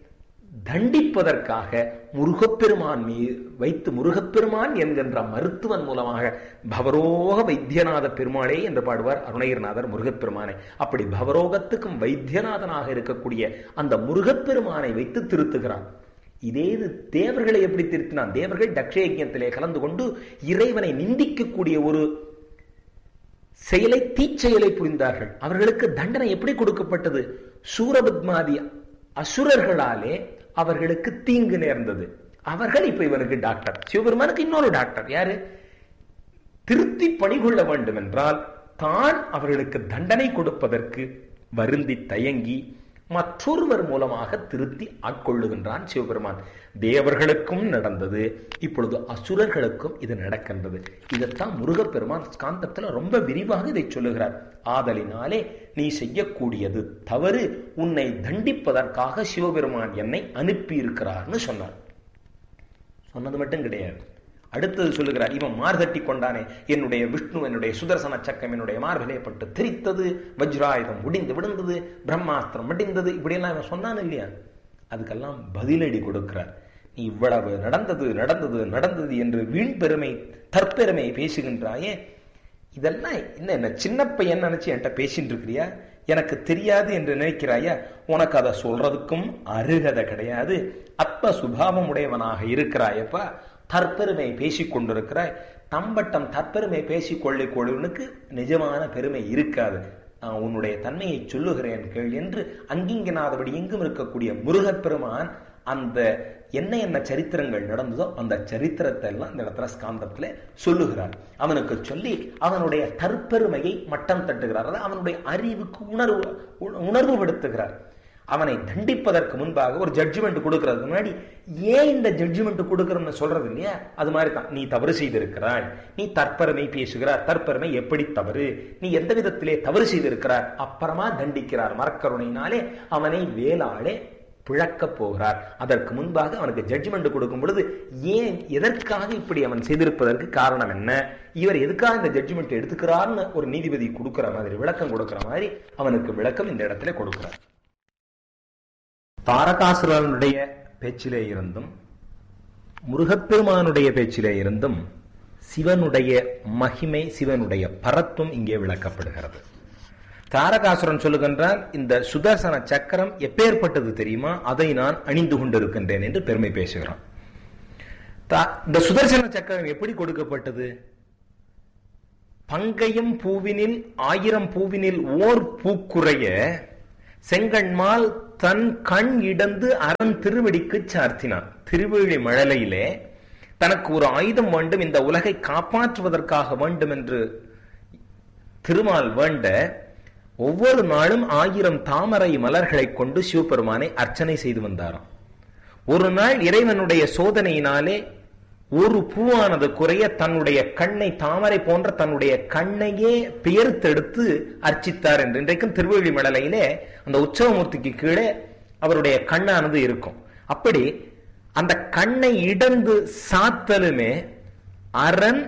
தண்டிப்பதற்காக முருகப்பெருமான் வைத்து முருகப்பெருமான் என்கின்ற மருத்துவன் மூலமாக பவரோக வைத்தியநாத பெருமாளே என்று பாடுவார் அருணகிரிநாதர் முருகப்பெருமானை. அப்படி பவரோகத்துக்கும் வைத்தியநாதனாக இருக்கக்கூடிய அந்த முருகப்பெருமானை வைத்து திருத்துகிறான். இதே தேவர்களை எப்படி திருத்தினான், தேவர்கள் தக்ஷ யஜ்ஞத்திலே கலந்து கொண்டு இறைவனை நிந்திக்கக்கூடிய ஒரு செயலை, தீச்செயலை புரிந்தார்கள். அவர்களுக்கு தண்டனை எப்படி கொடுக்கப்பட்டது, சூரபத்மாதி அசுரர்களாலே அவர்களுக்கு தீங்கு நேர்ந்தது. அவர்கள் இப்ப இவனுக்கு டாக்டர், சிவபெருமானுக்கு இன்னொரு டாக்டர் யாரு, திருத்தி பணிகொள்ள வேண்டும் என்றால் தான் அவர்களுக்கு தண்டனை கொடுப்பதற்கு வருந்தி தயங்கி மற்றொருவர் மூலமாக திருத்தி ஆட்கொள்ளுகின்றான் சிவபெருமான். தேவர்களுக்கும் நடந்தது, இப்பொழுது அசுரர்களுக்கும் இது நடக்கின்றது. இதைத்தான் முருகப்பெருமான் ஸ்காந்தத்துல ரொம்ப விரிவாக இதை சொல்லுகிறார். ஆதலினாலே நீ செய்யக்கூடியது தவறு, உன்னை தண்டிப்பதற்காக சிவபெருமான் என்னை அனுப்பி இருக்கிறார்னு சொன்னார். சொன்னது மட்டும் கிடையாது, அடுத்தது சொல்லுகிறார், இவன் மார்தட்டி கொண்டானே, என்னுடைய விஷ்ணு என்னுடைய சுதர்சன சக்கம் என்னுடைய மார்பிலே பட்டு திரித்தது, வஜ்ராயுதம் முடிந்து விழுந்தது, பிரம்மாஸ்திரம் முடிந்தது, இப்படியெல்லாம் இவன் சொன்னான் இல்லையா. அதுக்கெல்லாம் பதிலடி கொடுக்கிறார். நீ இவ்வளவு நடந்தது நடந்தது நடந்தது என்று வீண் பெருமை தற்பெருமை பேசுகின்றாயே, இதெல்லாம் என்ன சின்ன பையன் நினைச்சு என்கிட்ட பேசிட்டு இருக்கிறியா, எனக்கு தெரியாது என்று நினைக்கிறாயா, உனக்கு அதை சொல்றதுக்கும் அருகதை கிடையாது, அற்ப சுபாவம் உடையவனாக இருக்கிறாயப்பா, தற்பெருமை பேசிக் கொண்டிருக்கிறாய். தம்பட்டம் தற்பெருமை பேசிக் கொள்ளுவனுக்கு நிஜமான பெருமை இருக்காது. நான் உன்னுடைய தன்மையை சொல்லுகிறேன் கேள் என்று அங்கிங்கனாதபடி எங்கும் இருக்கக்கூடிய முருகப்பெருமான் அந்த என்ன சரித்திரங்கள் நடந்ததோ அந்த சரித்திரத்தை எல்லாம் இந்த இடத்துல ஸ்காந்தத்துல சொல்லுகிறார். அவனுக்கு சொல்லி அவனுடைய தற்பெருமையை மட்டம் தட்டுகிறார், அவனுடைய அறிவுக்கு உணர்வுபடுத்துகிறார். அவனை தண்டிப்பதற்கு முன்பாக ஒரு ஜட்ஜ்மெண்ட் கொடுக்கறதுக்கு முன்னாடி ஏன் இந்த ஜட்ஜ்மெண்ட் கொடுக்கறன்னு சொல்றது இல்லையா, அது மாதிரி தான். நீ தவறு செய்திருக்கிறாய், நீ தற்பெருமை பேசுகிறார், தற்பெருமை எப்படி தவறு, நீ எந்த விதத்திலே தவறு செய்திருக்கிறார், அப்புறமா தண்டிக்கிறார் மரக்கருணையினாலே. அவனை வேளாளே பிழக்க போகிறார். அதற்கு முன்பாக அவனுக்கு ஜட்ஜ்மெண்ட் கொடுக்கும் பொழுது ஏன் எதற்காக இப்படி அவன் செய்திருப்பதற்கு காரணம் என்ன, இவர் எதுக்காக இந்த ஜட்ஜ்மெண்ட் எடுத்துக்கிறார்னு ஒரு நீதிபதி கொடுக்கிற மாதிரி விளக்கம் கொடுக்கிற மாதிரி அவனுக்கு விளக்கம் இந்த இடத்துல கொடுக்கிறார். தாரகாசுரனுடைய பேச்சிலே இருந்தும் முருகப்பெருமானுடைய பேச்சிலே இருந்தும் சிவனுடைய மகிமை, சிவனுடைய பரத்துவம் இங்கே விளக்கப்படுகிறது. தாரகாசுரன் சொல்லுகின்றான், இந்த சுதர்சன சக்கரம் எப்பேற்பட்டது தெரியுமா, அதை நான் அணிந்து கொண்டிருக்கின்றேன் என்று பெருமை பேசுகிறான். இந்த சுதர்சன சக்கரம் எப்படி கொடுக்கப்பட்டது, பங்கையும் பூவினில் 1000 பூவினில் ஓர் பூக்குறைய செங்கண்மால் தன் கண் இடந்து அரண் திருவடிக்கு சார்த்தினான். திருவேழி மழலையிலே தனக்கு ஒரு ஆயுதம் வேண்டும், இந்த உலகை காப்பாற்றுவதற்காக வேண்டும் என்று திருமால் வேண்ட ஒவ்வொரு நாளும் 1000 தாமரை மலர்களை கொண்டு சிவபெருமானை அர்ச்சனை செய்து வந்தாராம். ஒரு நாள் இறைவனுடைய சோதனையினாலே ஒரு பூவானது குறைய தன்னுடைய கண்ணை, தாமரை போன்ற தன்னுடைய கண்ணையே பெயர்த்தெடுத்து அர்ச்சித்தார் என்று இன்றைக்கும் திருவேழி மடலையிலே அந்த உற்சவமூர்த்திக்கு கீழே அவருடைய கண்ணானது இருக்கும். அப்படி அந்த கண்ணை இடந்து சாத்தலுமே அரண்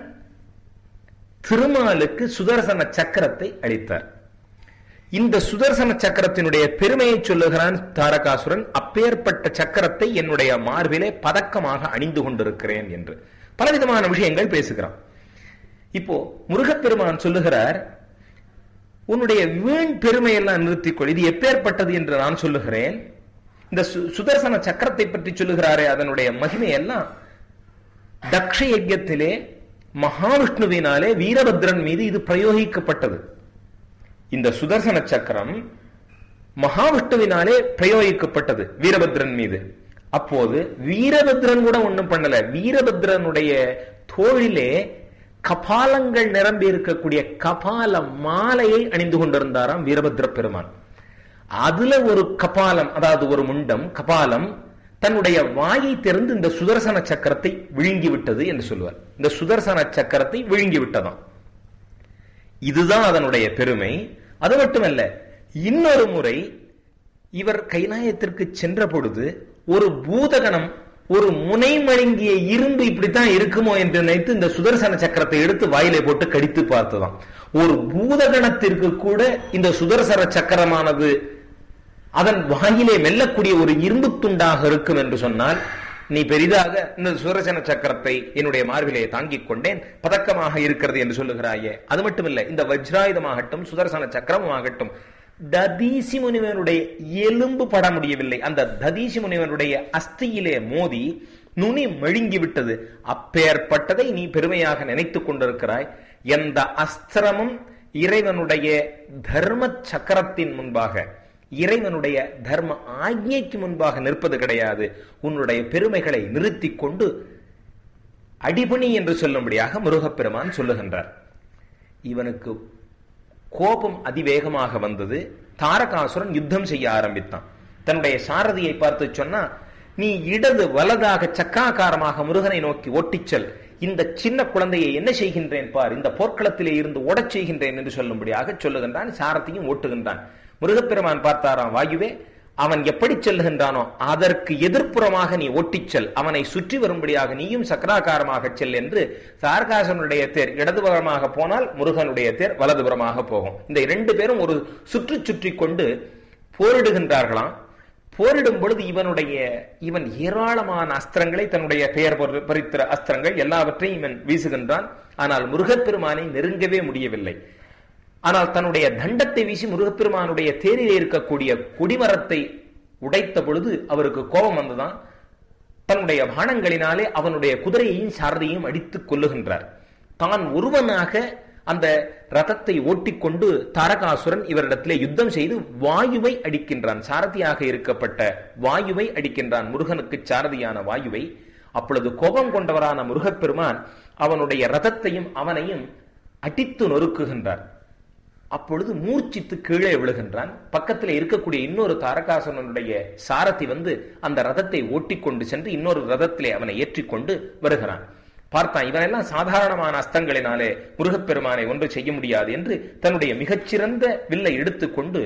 திருமாலுக்கு சுதர்சன சக்கரத்தை அளித்தார். இந்த சுதர்சன சக்கரத்தினுடைய பெருமையை சொல்லுகிறான் தாரகாசுரன். அப்பேற்பட்ட சக்கரத்தை என்னுடைய மார்பிலே பதக்கமாக அணிந்து கொண்டிருக்கிறேன் என்று பலவிதமான விஷயங்கள் பேசுகிறான். இப்போ முருகப்பெருமான் சொல்லுகிறார், உன்னுடைய வீண் பெருமையெல்லாம் நிறுத்திக்கொள், இது எப்பேற்பட்டது என்று நான் சொல்லுகிறேன். இந்த சுதர்சன சக்கரத்தை பற்றி சொல்லுகிறாரே, அதனுடைய மகிமையெல்லாம் தக்ஷ யஜ்ஞத்திலே மகாவிஷ்ணுவினாலே வீரபத்ரன் மீது இது பிரயோகிக்கப்பட்டது. இந்த சுதர்சன சக்கரம் மகாவிஷ்ணுவினாலே பிரயோகிக்கப்பட்டது வீரபத்ரன் மீது. அப்போது வீரபத்ரன் கூட ஒண்ணும் பண்ணல. வீரபத்ரனுடைய தோளிலே கபாலங்கள் நிரம்பி இருக்கக்கூடிய கபால மாலையை அணிந்து கொண்டிருந்தாராம் வீரபத்ர பெருமான். அதுல ஒரு கபாலம், அதாவது ஒரு முண்டம் கபாலம் தன்னுடைய வாயை திறந்து இந்த சுதர்சன சக்கரத்தை விழுங்கி விட்டது என்று சொல்லுவார். இந்த சுதர்சன சக்கரத்தை விழுங்கி விட்டதாம். இதுதான் அதனுடைய பெருமை. அது மட்டுமல்ல, இன்னொரு முறை இவர் கைலாயத்திற்கு சென்ற பொழுது ஒரு பூதகணம் ஒரு முனை மழுங்கிய இரும்பு இப்படித்தான் இருக்குமோ என்று நினைத்து இந்த சுதர்சன சக்கரத்தை எடுத்து வாயிலே போட்டு கடித்து பார்த்ததாம். ஒரு பூதகணத்திற்கு கூட இந்த சுதர்சன சக்கரமானது அதன் வாயிலே மெல்லக்கூடிய ஒரு இரும்பு துண்டாக இருக்கும் என்று சொன்னால், நீ பெரிதாக இந்த சுதர்சன சக்கரத்தை என்னுடைய மார்பிலே தாங்கிக் கொண்டேன், பதக்கமாக இருக்கிறது என்று சொல்லுகிறாயே. அது மட்டுமில்லை, இந்த வஜ்ராயுதமாகட்டும் சுதர்சன சக்கரமாகட்டும் ததீசி முனிவனுடைய எலும்பு பட முடியவில்லை. அந்த ததீசி முனிவனுடைய அஸ்தியிலே மோதி நுனி மழுங்கி விட்டது. அப்பேற்பட்டதை நீ பெருமையாக நினைத்துக் கொண்டிருக்கிறாய். எந்த அஸ்திரமும் இறைவனுடைய தர்ம சக்கரத்தின் முன்பாக, இறைவனுடைய தர்ம ஆజ్ఞைக்கு முன்பாக நிற்பது கிடையாது. உன்னுடைய பெருமைகளை நிறுத்தி கொண்டு அடிபணி என்று சொல்லும்படியாக முருகப்பெருமான் சொல்லுகின்றார். இவனுக்கு கோபம் அதிவேகமாக வந்தது. தாரகாசுரன் யுத்தம் செய்ய ஆரம்பித்தான். தன்னுடைய சாரதியை பார்த்து சொன்னா, நீ இடது வலதாக சக்காகாரமாக முருகனை நோக்கி ஓட்டிச்சல், இந்த சின்ன குழந்தையை என்ன செய்கின்றேன் பார், இந்த போர்க்களத்திலே இருந்து ஓடச் செய்கின்றேன் என்று சொல்லும்படியாக சொல்லுகின்றான். சாரதியும் ஓட்டுகின்றான். முருகப்பெருமான் பார்த்தாராம், வாயுவே, அவன் எப்படி செல்லுகின்றானோ அதற்கு எதிர்ப்புறமாக நீ ஓட்டிச்சல், அவனை சுற்றி வரும்படியாக நீயும் சக்கராகாரமாக செல் என்று. தாரகாசுரனுடைய தேர் இடதுபுறமாக போனால் முருகனுடைய தேர் வலதுபுறமாக போகும். இந்த 2 பேரும் ஒரு சுற்றி கொண்டு போரிடுகின்றார்களாம். போரிடும் பொழுது இவன் ஏராளமான அஸ்திரங்களை, தன்னுடைய பெயர் பறித்த அஸ்திரங்கள் எல்லாவற்றையும் இவன் வீசுகின்றான். ஆனால் முருகப்பெருமானை நெருங்கவே முடியவில்லை. ஆனால் தன்னுடைய தண்டத்தை வீசி முருகப்பெருமானுடைய தேரிலே இருக்கக்கூடிய கொடிமரத்தை உடைத்த பொழுது அவருக்கு கோபம் வந்துதான். தன்னுடைய பானங்களினாலே அவனுடைய குதிரையையும் சாரதியையும் அடித்துக் கொல்லுகின்றார். தான் ஒருவனாக அந்த ரதத்தை ஓட்டிக்கொண்டு தாரகாசுரன் இவரிடத்திலே யுத்தம் செய்து வாயுவை அடிக்கின்றான். சாரதியாக இருக்கப்பட்ட வாயுவை அடிக்கின்றான், முருகனுக்கு சாரதியான வாயுவை. அப்பொழுது கோபம் கொண்டவரான முருகப்பெருமான் அவனுடைய ரதத்தையும் அவனையும் அடித்து நொறுக்குகின்றார். அப்பொழுது மூர்ச்சித்து கீழே விழுகின்றான். பக்கத்தில் இருக்கக்கூடிய இன்னொரு தாரகாசுரனுடைய சாரதி வந்து அந்த ரதத்தை ஓட்டிக்கொண்டு சென்று இன்னொரு ரதத்திலே அவனை ஏற்றிக்கொண்டு வருகிறான். பார்த்தான், இவனெல்லாம் சாதாரணமான அஸ்தங்களினாலே முருகப்பெருமானை ஒன்று செய்ய முடியாது என்று தன்னுடைய மிகச்சிறந்த வில்லை எடுத்துக்கொண்டு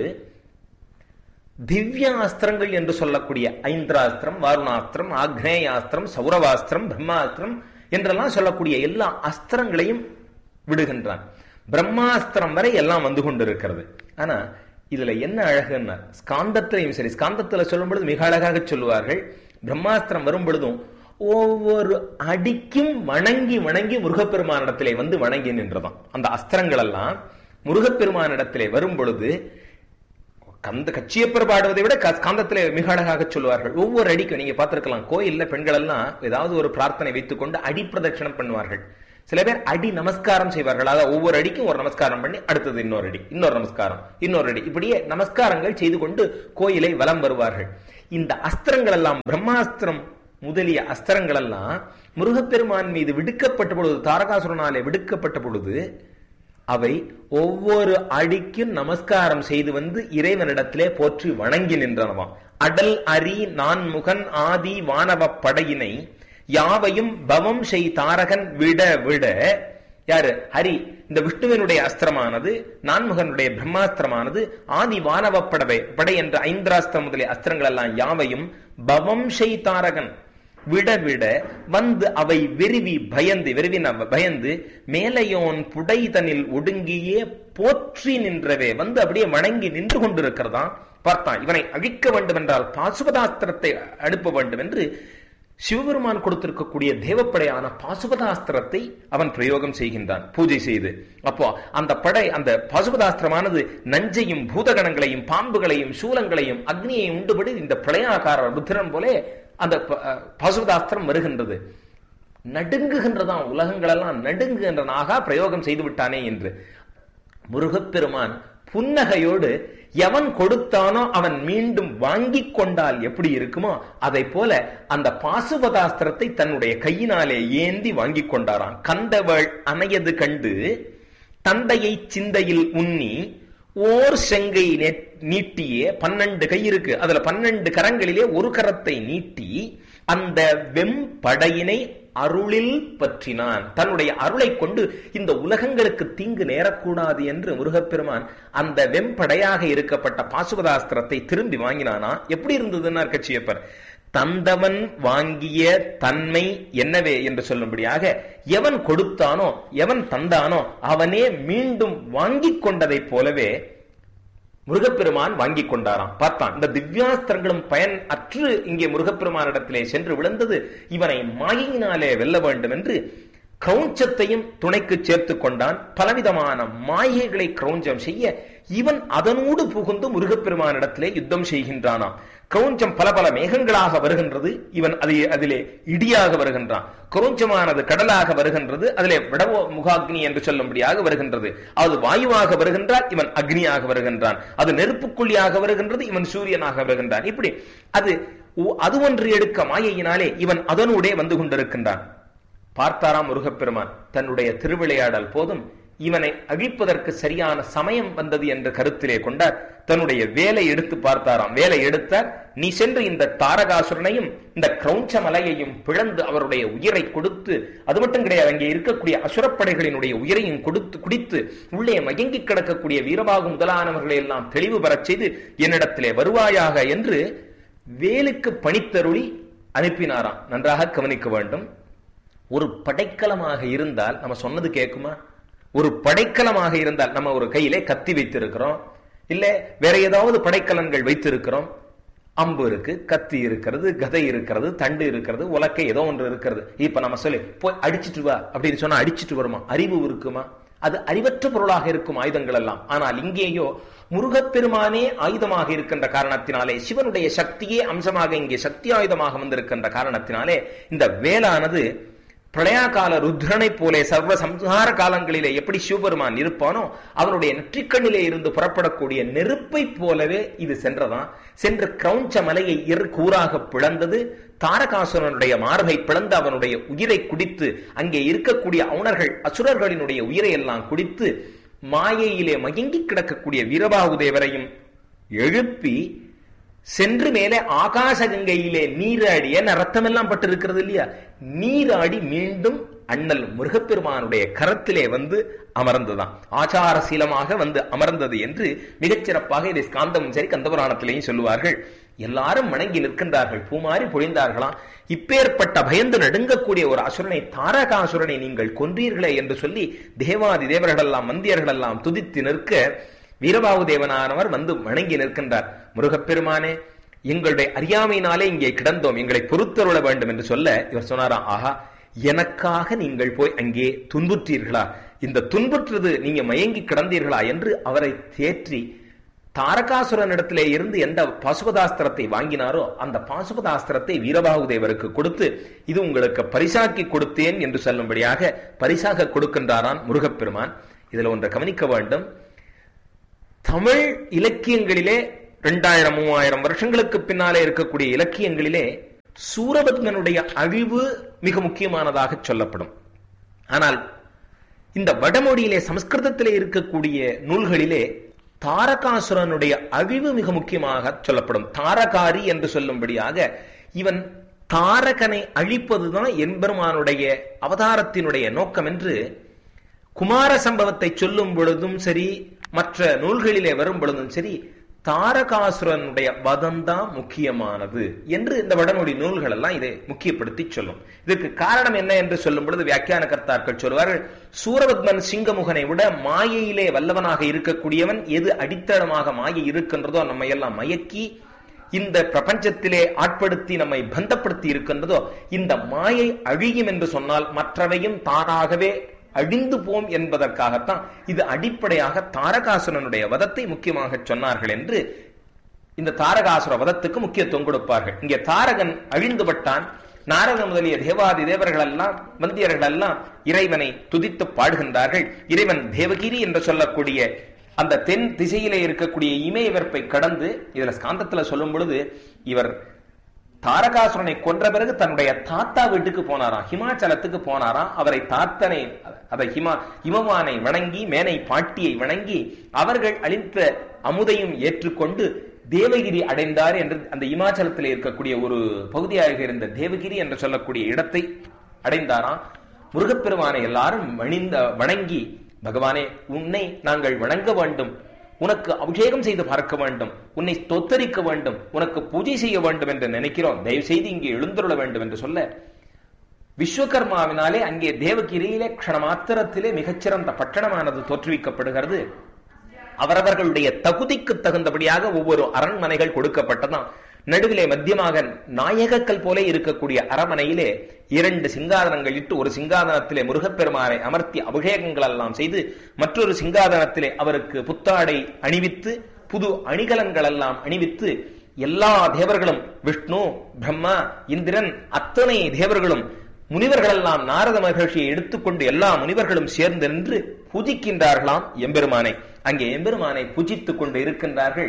திவ்ய அஸ்திரங்கள் என்று சொல்லக்கூடிய ஐந்திராஸ்திரம், வாருணாஸ்திரம், ஆக்னேயாஸ்திரம், சௌரவாஸ்திரம், பிரம்மாஸ்திரம் என்றெல்லாம் சொல்லக்கூடிய எல்லா அஸ்திரங்களையும் விடுகின்றான். பிரம்மாஸ்திரம் வரை எல்லாம் வந்து கொண்டிருக்கிறது. ஆனா இதுல என்ன அழகுன்னா, ஸ்காந்தத்திலையும் சரி, ஸ்காந்தத்துல சொல்லும் பொழுது மிக அழகாக சொல்லுவார்கள், பிரம்மாஸ்திரம் வரும் பொழுதும் ஒவ்வொரு அடிக்கும் வணங்கி வணங்கி முருகப்பெருமானிடத்திலே வந்து வணங்கி நின்றதாம். அந்த அஸ்திரங்கள் எல்லாம் முருகப்பெருமானிடத்திலே வரும் பொழுது கச்சியப்பர் பாடுவதை விட காந்தத்திலே மிக அழகாக சொல்லுவார்கள். ஒவ்வொரு அடிக்கும் நீங்க பார்த்திருக்கலாம், கோயில்ல பெண்கள் எல்லாம் ஏதாவது ஒரு பிரார்த்தனை வைத்துக் கொண்டு அடி பிரதட்சணம் பண்ணுவார்கள். சில பேர் அடி நமஸ்காரம் செய்வார்கள். அதாவது ஒவ்வொரு அடிக்கும் ஒரு நமஸ்காரம் பண்ணி அடுத்தது இன்னொரு அடி, இன்னொரு நமஸ்காரம், இன்னொரு அடி, இப்படியே நமஸ்காரங்கள் செய்து கொண்டு கோயிலை வலம் வருவார்கள். இந்த அஸ்திரங்கள் எல்லாம், பிரம்மாஸ்திரம் முதலிய அஸ்திரங்கள் எல்லாம் முருகப்பெருமான் மீது விடுக்கப்பட்ட பொழுது, தாரகாசுரனாலே விடுக்கப்பட்ட பொழுது, அவை ஒவ்வொரு அடிக்கும் நமஸ்காரம் செய்து வந்து இறைவனிடத்திலே போற்றி வணங்கி நின்றனவாம். அடல் அரி நான்முகன் ஆதி வானவ படையினை யாவையும் பவம் செய் தாரகன் விட விட. யாரு? ஹரி. இந்த விஷ்ணுவினுடைய அஸ்திரமானது, நான்முகனுடைய பிரம்மாஸ்திரமானது, ஆதி வானவ படை என்ற ஐந்திராஸ்திரம் முதலிய அஸ்திரங்கள் எல்லாம் யாவையும் பவம் செய் தாரகன் விட விட வந்து அவை வெறுவி பயந்து மேலையோன் புடைதனில் ஒடுங்கியே போற்றி நின்றவே வந்து அப்படியே வணங்கி நின்று கொண்டிருக்கிறதா பார்த்தான். இவனை அழிக்க வேண்டும் என்றால் பாசுபதாஸ்திரத்தை அனுப்ப வேண்டும் என்று சிவபெருமான் கொடுத்திருக்கக்கூடிய தேவப்படையான பாசுபதாஸ்திரத்தை அவன் பிரயோகம் செய்கின்றான் பூஜை செய்து. அப்போ அந்த பாசுபதாஸ்திரமானது நஞ்சையும் பூதகணங்களையும் பாம்புகளையும் சூலங்களையும் அக்னியையும் உண்டுபடி இந்த பிரளயாகார ருத்திரன் போலே அந்த பாசுபதாஸ்திரம் வருகின்றது. நடுங்குகின்றதான், உலகங்கள் எல்லாம் நடுங்குகின்றனாக பிரயோகம் செய்து விட்டானே என்று முருகப்பெருமான் புன்னகையோடு எவன் கொடுத்தானோ அவன் மீண்டும் வாங்கி கொண்டால் எப்படி இருக்குமோ அதை போல அந்த பாசுபதாஸ்திரத்தை தன்னுடைய கையினாலே ஏந்தி வாங்கி கொண்டாராம். கந்தவள் அணையது கண்டு தந்தையை சிந்தையில் உண்ணி ஓர் செங்கை நீட்டியே, 12 கை இருக்கு, அதுல 12 கரங்களிலே ஒரு கரத்தை நீட்டி அந்த வெம்படையினை அருளில் பற்றினான். தன்னுடைய அருளை கொண்டு இந்த உலகங்களுக்கு தீங்கு நேரக்கூடாது என்று முருகப்பெருமான் அந்த வெம்படையாக இருக்கப்பட்ட பாசுபதாஸ்திரத்தை திரும்பி வாங்கினானா. எப்படி இருந்ததுன்னா கச்சியப்பர், தந்தவன் வாங்கிய தன்மை என்னவே என்று சொல்லும்படியாக எவன் கொடுத்தானோ எவன் தந்தானோ அவனே மீண்டும் வாங்கி கொண்டதை போலவே முருகப்பெருமான் வாங்கி கொண்டாராம். பார்த்தான், இந்த திவ்யாஸ்திரங்களும் பயன் அற்று இங்கே முருகப்பெருமானிடத்திலே சென்று விழுந்தது. இவனை மாயினாலே வெல்ல வேண்டும் என்று கிரௌஞ்சத்தையும் துணைக்கு சேர்த்து கொண்டான். பலவிதமான மாயைகளை கிரௌஞ்சம் செய்ய இவன் அதனோடு புகுந்து முருகப்பெருமானிடத்திலே யுத்தம் செய்கின்றானாம். கிரௌஞ்சம் பல பல மேகங்களாக வருகின்றது, இவன் அதிலே இடியாக வருகின்றான். கிரௌஞ்சமானது கடலாக வருகின்றது, அதிலே விடவோ முகாக்னி என்று சொல்லும்படியாக வருகின்றது. அது வாயுவாக வருகின்றான், இவன் அக்னியாக வருகின்றான். அது நெருப்புக்குள்ளியாக வருகின்றது, இவன் சூரியனாக வருகின்றான். இப்படி அது ஒன்று எடுக்க மாயையினாலே இவன் அதனூடே வந்து கொண்டிருக்கின்றான். பார்த்தாராம் முருகப்பெருமான், தன்னுடைய திருவிளையாடல் போதும், இவனை அழிப்பதற்கு சரியான சமயம் வந்தது என்ற கருத்திலே கொண்டார். தன்னுடைய வேலை எடுத்து பார்த்தாராம். வேலை எடுத்தார், நீ சென்று இந்த தாரகாசுரனையும் இந்த கிரௌஞ்ச மலையையும் பிளந்து அவருடைய உயிரை கொடுத்து, அது மட்டும் கிடையாது, அங்கே இருக்கக்கூடிய அசுரப்படைகளினுடைய உயிரையும் கொடுத்து குடித்து உள்ளே மயங்கி கிடக்கக்கூடிய வீரபாகு முதலானவர்களை எல்லாம் தெளிவு பெறச் செய்து என்னிடத்திலே வருவாயாக என்று வேலுக்கு பணித்தருளி அனுப்பினாராம். நன்றாக கவனிக்க வேண்டும். ஒரு படைக்கலமாக இருந்தால் நம்ம சொன்னது கேட்குமா? ஒரு படைக்கலமாக இருந்தால் நம்ம ஒரு கையிலே கத்தி வைத்திருக்கிறோம், இல்ல வேற ஏதாவது படைக்கலன்கள் வைத்திருக்கிறோம். அம்பு இருக்கு, கத்தி இருக்கிறது, கதை இருக்கிறது, தண்டு இருக்கிறது, உலக்கை ஏதோ ஒன்று இருக்கிறது. இப்ப நம்ம சொல்லி போய் அடிச்சுட்டு வா அப்படின்னு சொன்னா அடிச்சுட்டு வருமா? அறிவு இருக்குமா? அது அறிவற்ற பொருளாக இருக்கும் ஆயுதங்கள் எல்லாம். ஆனால் இங்கேயோ முருகப்பெருமானே ஆயுதமாக இருக்கின்ற காரணத்தினாலே, சிவனுடைய சக்தியே அம்சமாக இங்கே சக்தி ஆயுதமாக வந்திருக்கின்ற காரணத்தினாலே இந்த வேலானது பிரளயகால ருத்ரனை போலே சர்வ சம்ஹார காலங்களிலே எப்படி சிவபெருமான் இருப்பானோ அவனுடைய நெற்றிக்கண்ணிலே இருந்து புறப்படக்கூடிய நெருப்பை போலவே இது சென்றதான். சென்று கிரௌஞ்ச மலையை இரு கூறாக பிளந்தது. தாரகாசுரனுடைய மார்பை பிளந்து அவனுடைய உயிரை குடித்து, அங்கே இருக்கக்கூடிய அவுணர்கள் அசுரர்களினுடைய உயிரை எல்லாம் குடித்து, மாயையிலே மயங்கி கிடக்கக்கூடிய வீரபாகு தேவரையும் எழுப்பி சென்று மேலே ஆகாச கங்கையிலே நீராடிய ரத்தம் எல்லாம் பட்டு இருக்கிறது இல்லையா, நீராடி மீண்டும் அண்ணல் முருகப்பெருமானுடைய கரத்திலே வந்து அமர்ந்ததான். ஆச்சாரசீலமாக வந்து அமர்ந்தது என்று மிகச்சிறப்பாக இதை ஸ்காந்தமும் சரி கந்தபுராணத்திலேயும் சொல்லுவார்கள். எல்லாரும் வணங்கி நிற்கின்றார்கள், பூமாரி பொழிந்தார்களாம். இப்பேற்பட்ட பயந்து நடுங்கக்கூடிய ஒரு அசுரனை, தாரகாசுரனை நீங்கள் கொன்றீர்களே என்று சொல்லி தேவாதி தேவர்கள் எல்லாம் மந்தியர்கள் எல்லாம் துதித்து நிற்க வீரபாகு தேவனானவர் வந்து வணங்கி நிற்கின்றார். முருகப்பெருமானே, எங்களுடைய அறியாமையினாலே இங்கே கிடந்தோம், எங்களை பொறுத்தருள வேண்டும் என்று சொல்ல இவர் சொன்னாராம், ஆஹா, எனக்காக நீங்கள் போய் அங்கே துன்புற்றீர்களா? இந்த துன்புற்றது நீங்க மயங்கி கிடந்தீர்களா என்று அவரை தேற்றி தாரகாசுரனிடத்திலே இருந்து எந்த பாசுபதாஸ்திரத்தை வாங்கினாரோ அந்த பாசுபதாஸ்திரத்தை வீரபாகுதேவருக்கு கொடுத்து இது உங்களுக்கு பரிசாக்கி கொடுத்தேன் என்று சொல்லும்படியாக பரிசாக கொடுக்கின்றாரான் முருகப்பெருமான். இதுல ஒன்றை கவனிக்க வேண்டும். தமிழ் இலக்கியங்களிலே 2000-3000 வருஷங்களுக்கு பின்னாலே இருக்கக்கூடிய இலக்கியங்களிலே சூரபத்மனுடைய அழிவு மிக முக்கியமானதாக சொல்லப்படும். ஆனால் இந்த வடமொழியிலே சமஸ்கிருதத்திலே இருக்கக்கூடிய நூல்களிலே தாரகாசுரனுடைய அழிவு மிக முக்கியமாக சொல்லப்படும். தாரகாரி என்று சொல்லும்படியாக இவன் தாரகனை அழிப்பதுதான் எம்பெருமானுடைய அவதாரத்தினுடைய நோக்கம் என்று குமார சம்பவத்தை சொல்லும் பொழுதும் சரி, மற்ற நூல்களிலே வரும் பொழுதும் சரி, தாரகாசுரனுடைய வதம்தான் முக்கியமானது என்று இந்த வடமொழி நூல்கள் எல்லாம் இதை முக்கியப்படுத்தி சொல்லும். இதற்கு காரணம் என்ன என்று சொல்லும் பொழுது வியாக்கியான கர்த்தாக்கள் சொல்வார்கள், சூரபத்மன் சிங்கமுகனை விட மாயையிலே வல்லவனாக இருக்கக்கூடியவன். எது அடித்தளமாக மாயை இருக்கின்றதோ நம்மை எல்லாம் மயக்கி இந்த பிரபஞ்சத்திலே ஆட்படுத்தி நம்மை பந்தப்படுத்தி இருக்கின்றதோ இந்த மாயை அழியும் என்று சொன்னால் மற்றவையும் தானாகவே அழிந்து போம் என்பதற்காகத்தான் இது அடிப்படையாக தாரகாசுரனுடைய வதத்தை முக்கியமாக சொன்னார்கள் என்று இந்த தாரகாசுர வதத்துக்கு முக்கியத்துவம் கொடுப்பார்கள். இங்கே தாரகன் அழிந்துபட்டான். நாரத முதலிய தேவாதி தேவர்கள் எல்லாம் வந்தியர்கள் எல்லாம் இறைவனை துதித்து பாடுகின்றார்கள். இறைவன் தேவகிரி என்று சொல்லக்கூடிய அந்த தென் திசையிலே இருக்கக்கூடிய இமயவர்ப்பை கடந்து, இதுல ஸ்காந்தத்துல சொல்லும் பொழுது இவர் தாரகாசுரனை கொன்ற பிறகு தன்னுடைய தாத்தா வீட்டுக்கு போனாராம், ஹிமாச்சலத்துக்கு போனாராம். அவரை தாத்தனை அதை இமவானை வணங்கி மேனை பாட்டியை வணங்கி அவர்கள் அளித்த அமுதையும் ஏற்றுக்கொண்டு தேவகிரி அடைந்தார் என்று அந்த இமாச்சலத்தில் இருக்கக்கூடிய ஒரு பகுதியாக இருந்த தேவகிரி என்று சொல்லக்கூடிய இடத்தை அடைந்தாராம். முருகப்பெருமானை எல்லாரும் வணங்கி, பகவானே உன்னை நாங்கள் வணங்க வேண்டும், உனக்கு அபிஷேகம் செய்து பார்க்க வேண்டும், உன்னை ஸ்தோத்தரிக்க வேண்டும், உனக்கு பூஜை செய்ய வேண்டும் என்று நினைக்கிறோம், தயவு செய்து இங்கே எழுந்துள்ள வேண்டும் என்று சொல்ல விஸ்வகர்மாவினாலே அங்கே தேவகிரியிலே க்ஷணமாத்திரத்திலே மிகச்சிறந்த பட்டணமானது தோற்றுவிக்கப்படுகிறது. அவரவர்களுடைய தகுதிக்கு தகுந்தபடியாக ஒவ்வொரு அரண்மனைகள் கொடுக்கப்பட்டதாம். நடுவிலே மத்தியமாக நாயகக்கல் போல இருக்கக்கூடிய அரண்மனையிலே 2 சிங்காதனங்கள் இட்டு ஒரு சிங்காதனத்திலே முருகப்பெருமானை அமர்த்தி அபிஷேகங்கள் எல்லாம் செய்து மற்றொரு சிங்காதனத்திலே அவருக்கு புத்தாடை அணிவித்து புது அணிகலன்கள் எல்லாம் அணிவித்து எல்லா தேவர்களும் விஷ்ணு பிரம்மா இந்திரன் அத்தனை தேவர்களும் முனிவர்கள் எல்லாம் நாரத மகர்ஷியை எடுத்துக்கொண்டு எல்லா முனிவர்களும் சேர்ந்து நின்று பூஜிக்கின்றார்களாம் எம்பெருமானை. அங்கே எம்பெருமானை பூஜித்துக் கொண்டு இருக்கின்றார்கள்.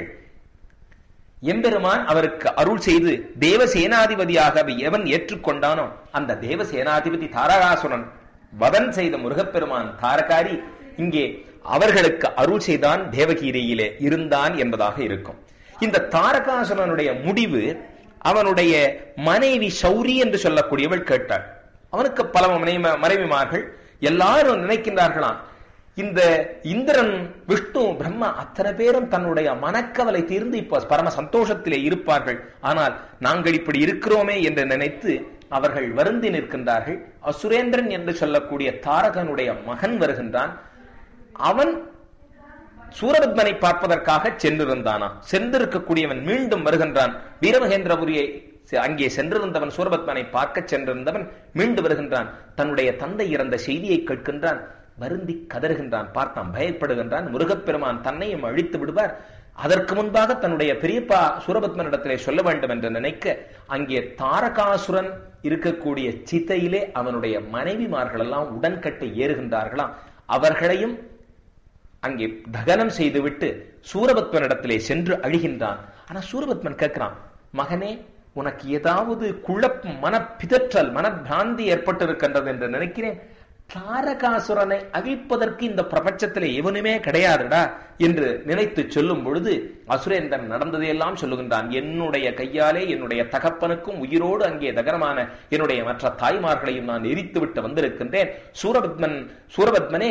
எம்பெருமான் அவருக்கு அருள் செய்து தேவசேனாதிபதியாக எவன் ஏற்றுக்கொண்டானோ அந்த தேவசேனாதிபதி தாரகாசுரன் வதன் செய்த முருகப்பெருமான் தாரகாரி இங்கே அவர்களுக்கு அருள் செய்தான், தேவகீரையிலே இருந்தான் என்பதாக இருக்கும். இந்த தாரகாசுரனுடைய முடிவு, அவனுடைய மனைவி சௌரி என்று சொல்லக்கூடியவள் கேட்டாள். அவனுக்கு பல மனைவிமார்கள். எல்லாரும் நினைக்கின்றார்களாம், இந்த இந்திரன் விஷ்ணு பிரம்மா அத்தனை பேரும் தன்னுடைய மனக்கவலை தீர்ந்து இப்ப பரம சந்தோஷத்திலே இருப்பார்கள், ஆனால் நாங்கள் இப்படி இருக்கிறோமே என்று நினைத்து அவர்கள் வருந்தி நிற்கின்றார்கள். அசுரேந்திரன் என்று சொல்லக்கூடிய தாரகனுடைய மகன் வருகின்றான். அவன் சூரபத்மனை பார்ப்பதற்காக சென்றிருந்தானா, சென்றிருக்கக்கூடியவன் மீண்டும் வருகின்றான். வீரமகேந்திரபுரியை அங்கே சென்றிருந்தவன் சூரபத்மனை பார்க்க சென்றிருந்தவன் மீண்டு வருகின்றான். தன்னுடைய தந்தை இறந்த செய்தியை கேட்கின்றான். வருந்தி கதறுகின்றான். பார்த்தான், பயப்படுகின்றான். முருகப்பெருமான் தன்னையும் அழித்து விடுவார், அதற்கு முன்பாக தன்னுடைய பெரியப்பா சூரபத்மனிடத்திலே சொல்ல வேண்டும் என்று நினைக்க அங்கே தாரகாசுரன் இருக்கக்கூடிய சித்தையிலே அவனுடைய மனைவிமார்கள் எல்லாம் உடன்கட்டை ஏறுகின்றார்களாம். அவர்களையும் அங்கே தகனம் செய்துவிட்டு சூரபத்மனிடத்திலே சென்று அழிகின்றான். ஆனா சூரபத்மன் கேட்கிறான், மகனே உனக்கு ஏதாவது குழப்பம், மனப்பிதற்றல், மனப்பிராந்தி ஏற்பட்டிருக்கின்றது என்று நினைக்கிறேன். தாரகாசுரனை அழிப்பதற்கு இந்த பிரபஞ்சத்திலே எவனுமே கிடையாதுடா என்று நினைத்து சொல்லும் பொழுது அசுரேந்திரன் நடந்ததையெல்லாம் சொல்லுகின்றான். என்னுடைய கையாலே என்னுடைய தகப்பனுக்கும் உயிரோடு அங்கே தகனமான என்னுடைய மற்ற தாய்மார்களையும் நான் எரித்து விட்டு வந்திருக்கின்றேன். சூரபத்மனே,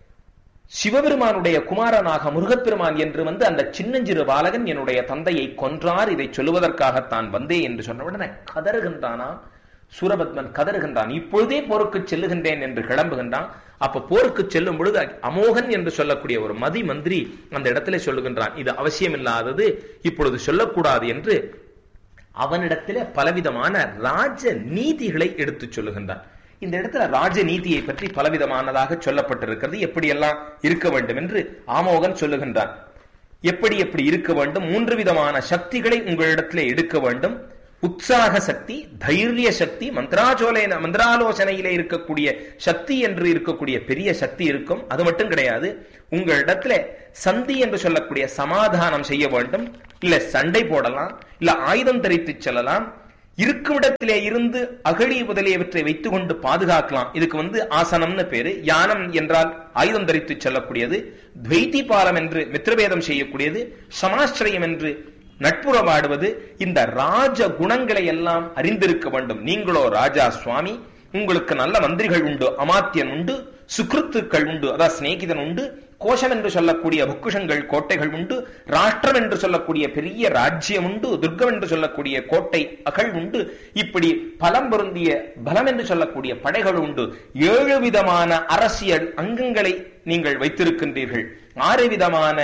சிவபெருமானுடைய குமாரனாக முருகப்பெருமான் என்று வந்து அந்த சின்னஞ்சிறு பாலகன் என்னுடைய தந்தையை கொன்றார், இதை சொல்லுவதற்காகத்தான் வந்தே என்று சொன்னவுடனே கதறுகின்றானா சூரபத்மன், கதறுகின்றான். இப்பொழுதே போருக்கு செல்லுகின்றேன் என்று கிளம்புகின்றான். அப்ப போருக்கு செல்லும் பொழுது அமோகன் என்று சொல்லக்கூடிய ஒரு மதி மந்திரி அந்த இடத்துல சொல்லுகின்றான், இது அவசியமில்லாதது, இப்பொழுது சொல்லக்கூடாது என்று அவனிடத்திலே பலவிதமான ராஜ நீதிகளை எடுத்து சொல்லுகின்றான். இந்த இடத்துல ராஜ நீதியை பற்றி பலவிதமானதாக சொல்லப்பட்டிருக்கிறது, எப்படியெல்லாம் இருக்க வேண்டும் என்று ஆமோகன் சொல்லுகின்றான். எப்படி எப்படி இருக்க வேண்டும்? 3 விதமான சக்திகளை உங்களிடத்திலே எடுக்க வேண்டும். உற்சாக சக்தி, தைரிய சக்தி, மந்திராலோசனையிலே இருக்கக்கூடிய சக்தி என்று இருக்கக்கூடிய பெரிய சக்தி இருக்கும். அது மட்டும் கிடையாது, உங்களிடத்துல சந்தி என்று சொல்லக்கூடிய சமாதானம் செய்ய வேண்டும். இல்ல சண்டை போடலாம், இல்ல ஆயுதம் தரித்து செல்லலாம், இருக்கும் இடத்திலே இருந்து அகழி முதலியவற்றை வைத்துக் கொண்டு பாதுகாக்கலாம். இதுக்கு ஆசனம்னு பேரு. யானம் என்றால் ஆயுதம் தரித்து செல்லக்கூடியது. துவைத்தி பாலம் என்று மித்திரபேதம் செய்யக்கூடியது. சமாஸ்திரயம் என்று நட்புறவாடுவது. இந்த ராஜ குணங்களை எல்லாம் அறிந்திருக்க வேண்டும். நீங்களோ ராஜா சுவாமி, உங்களுக்கு நல்ல மந்திரிகள் உண்டு, அமாத்தியன் உண்டு, சுக்ருத்துக்கள் உண்டு, அதாவது சிநேகிதன் உண்டு, கோஷம் என்று சொல்லக்கூடிய பொக்குஷங்கள் கோட்டைகள் உண்டு, ராஷ்டிரம் என்று சொல்லக்கூடிய பெரிய ராஜ்யம் உண்டு, துர்க்கம் என்று சொல்லக்கூடிய கோட்டை அகழ் உண்டு, இப்படி பலம் பொருந்திய பலம் என்று சொல்லக்கூடிய படைகள் உண்டு. 7 விதமான அரசியல் அங்கங்களை நீங்கள் வைத்திருக்கின்றீர்கள். 6 விதமான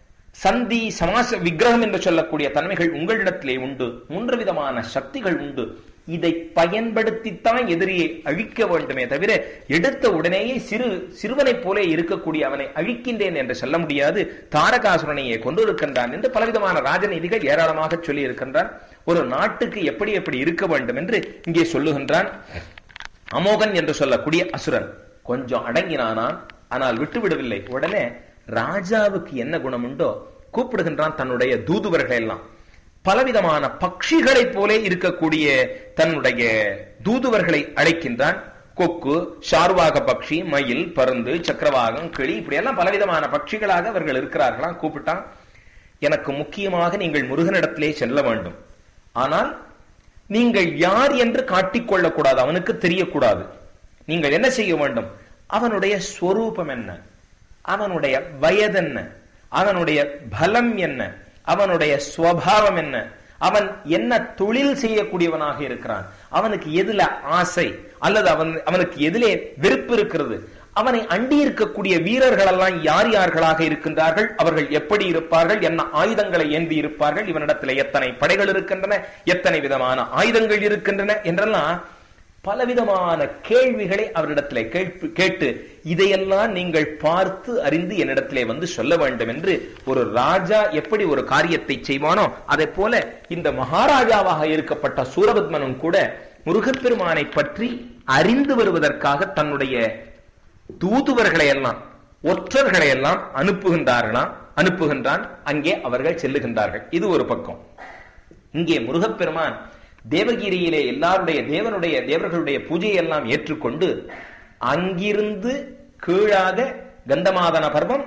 சந்தி சமாச விக்கிரகம் என்று சொல்லக்கூடிய தன்மைகள் உங்களிடத்திலே உண்டு. 3 விதமான சக்திகள் உண்டு. இதை பயன்படுத்தித்தான் எதிரியை அழிக்க வேண்டுமே தவிர எடுத்த உடனேயே சிறுவனை போலே இருக்கக்கூடிய அவனை அழிக்கின்றேன் என்று சொல்ல முடியாது. தாரகாசுரனையே கொண்டிருக்கின்றான் என்று பலவிதமான ராஜநீதிகள் ஏராளமாக சொல்லி இருக்கின்றான். ஒரு நாட்டுக்கு எப்படி எப்படி இருக்க வேண்டும் என்று இங்கே சொல்லுகின்றான். அமோகன் என்று சொல்லக்கூடிய அசுரன் கொஞ்சம் அடங்கினானான், ஆனால் விட்டுவிடவில்லை. உடனே ராஜாவுக்கு என்ன குணம் உண்டோ கூப்பிடுகின்றான் தன்னுடைய தூதுவர்களை எல்லாம். பலவிதமான பட்சிகளை போலே இருக்கக்கூடிய தன்னுடைய தூதுவர்களை அழைக்கின்றான். கொக்கு, சார்வாக பட்சி, மயில், பருந்து, சக்கரவாகம், கிளி, இப்படி எல்லாம் பலவிதமான பட்சிகளாக அவர்கள் இருக்கிறார்களாம். கூப்பிட்டான், எனக்கு முக்கியமாக நீங்கள் முருகனிடத்திலே செல்ல வேண்டும். ஆனால் நீங்கள் யார் என்று காட்டிக்கொள்ளக்கூடாது, அவனுக்கு தெரியக்கூடாது. நீங்கள் என்ன செய்ய வேண்டும்? அவனுடைய ஸ்வரூபம் என்ன, அவனுடைய வயதென்ன, அவனுடைய பலம் என்ன, அவனுடைய ஸ்வபாவம் என்ன, அவன் என்ன தொழில் செய்யக்கூடியவனாக இருக்கிறான், அவனுக்கு எதுல ஆசை அல்லது அவனுக்கு எதிலே வெறுப்பு இருக்கிறது, அவனை அண்டி இருக்கக்கூடிய வீரர்கள் எல்லாம் யார் யார்களாக இருக்கின்றார்கள், அவர்கள் எப்படி இருப்பார்கள், என்ன ஆயுதங்களை ஏந்தி இருப்பார்கள், இவனிடத்தில் எத்தனை படைகள் இருக்கின்றன, எத்தனை விதமான ஆயுதங்கள் இருக்கின்றன என்றெல்லாம் பலவிதமான கேள்விகளை அவரிடத்திலே கேட்டு இதையெல்லாம் நீங்கள் பார்த்து அறிந்து என்னிடத்திலே சொல்ல வேண்டும் என்று ஒரு ராஜா எப்படி ஒரு காரியத்தை செய்வானோ அதை போல இந்த மகாராஜாவாக இருக்கப்பட்ட சூரபத்மனும் கூட முருகப்பெருமானை பற்றி அறிந்து வருவதற்காக தன்னுடைய தூதுவர்களை எல்லாம் ஒற்றர்களை எல்லாம் அனுப்புகின்றான். அங்கே அவர்கள் செல்லுகின்றார்கள். இது ஒரு பக்கம். இங்கே முருகப்பெருமான் தேவகிரியிலே தேவர்களுடைய பூஜையை எல்லாம் ஏற்றுக்கொண்டு அங்கிருந்து கீழாக கந்தமாதன பர்வம்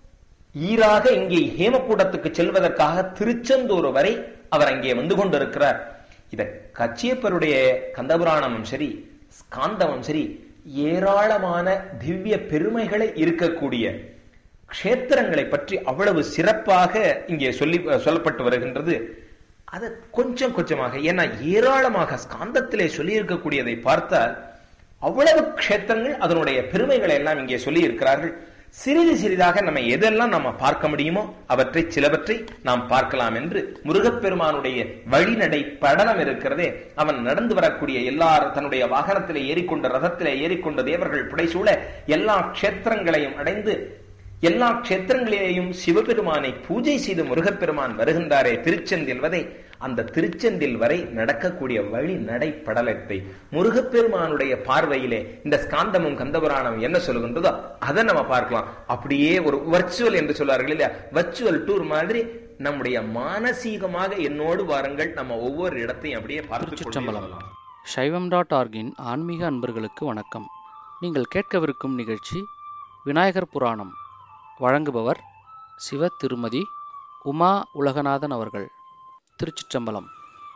ஈராக இங்கே ஹேமக்கூடத்துக்கு செல்வதற்காக திருச்செந்தூர் வரை அவர் அங்கே வந்து கொண்டிருக்கிறார். இத கச்சியப்பருடைய கந்தபுராணமும் சரி, ஸ்காந்தமும் சரி, ஏராளமான திவ்ய பெருமைகளை இருக்கக்கூடிய க்ஷேத்திரங்களை பற்றி அவ்வளவு சிறப்பாக இங்கே சொல்லப்பட்டு வருகின்றது. அது கொஞ்சம் கொஞ்சமாக, ஏன்னா ஏராளமாக ஸ்காந்தத்திலே சொல்லி இருக்கக்கூடியதை பார்த்தால் அவ்வளவு க்ஷேத்திரங்கள் அதனுடைய பெருமைகளை எல்லாம் இங்கே சொல்லி இருக்கிறார்கள். சிறிது சிறிதாக நம்ம எதெல்லாம் நம்ம பார்க்க முடியுமோ அவற்றை சிலவற்றை நாம் பார்க்கலாம் என்று முருகப்பெருமானுடைய வழிநடை படலம் இருக்கிறதே. அவன் நடந்து வரக்கூடிய எல்லாரும் தன்னுடைய வாகனத்திலே ஏறிக்கொண்ட ரதத்திலே ஏறிக்கொண்ட தேவர்கள் புடைசூழ எல்லா க்ஷேத்திரங்களையும் அடைந்து எல்லா க்ஷேத்திரங்களிலேயும் சிவபெருமானை பூஜை செய்து முருகப்பெருமான் வருகின்றாரே திருச்செந்தில் வரை, அந்த திருச்செந்தில் வரை நடக்கக்கூடிய வழி நடைப்படலத்தை முருகப்பெருமானுடைய பார்வையிலே இந்த ஸ்காந்தமும் கந்தபுராணம் என்ன சொல்லுகின்றதோ அதை நம்ம பார்க்கலாம். அப்படியே ஒரு வர்ச்சுவல் என்று சொல்வார்கள் இல்லையா, வர்ச்சுவல் டூர் மாதிரி நம்முடைய மானசீகமாக என்னோடு வாருங்கள், நம்ம ஒவ்வொரு இடத்தையும் அப்படியே பார்த்து. சைவம்.org-இன் ஆன்மீக அன்பர்களுக்கு வணக்கம். நீங்கள் கேட்கவிருக்கும் நிகழ்ச்சி விநாயகர் புராணம். வழங்குபவர் சிவ திருமதி உமா உலகநாதன் அவர்கள். திருச்சிற்றம்பலம்.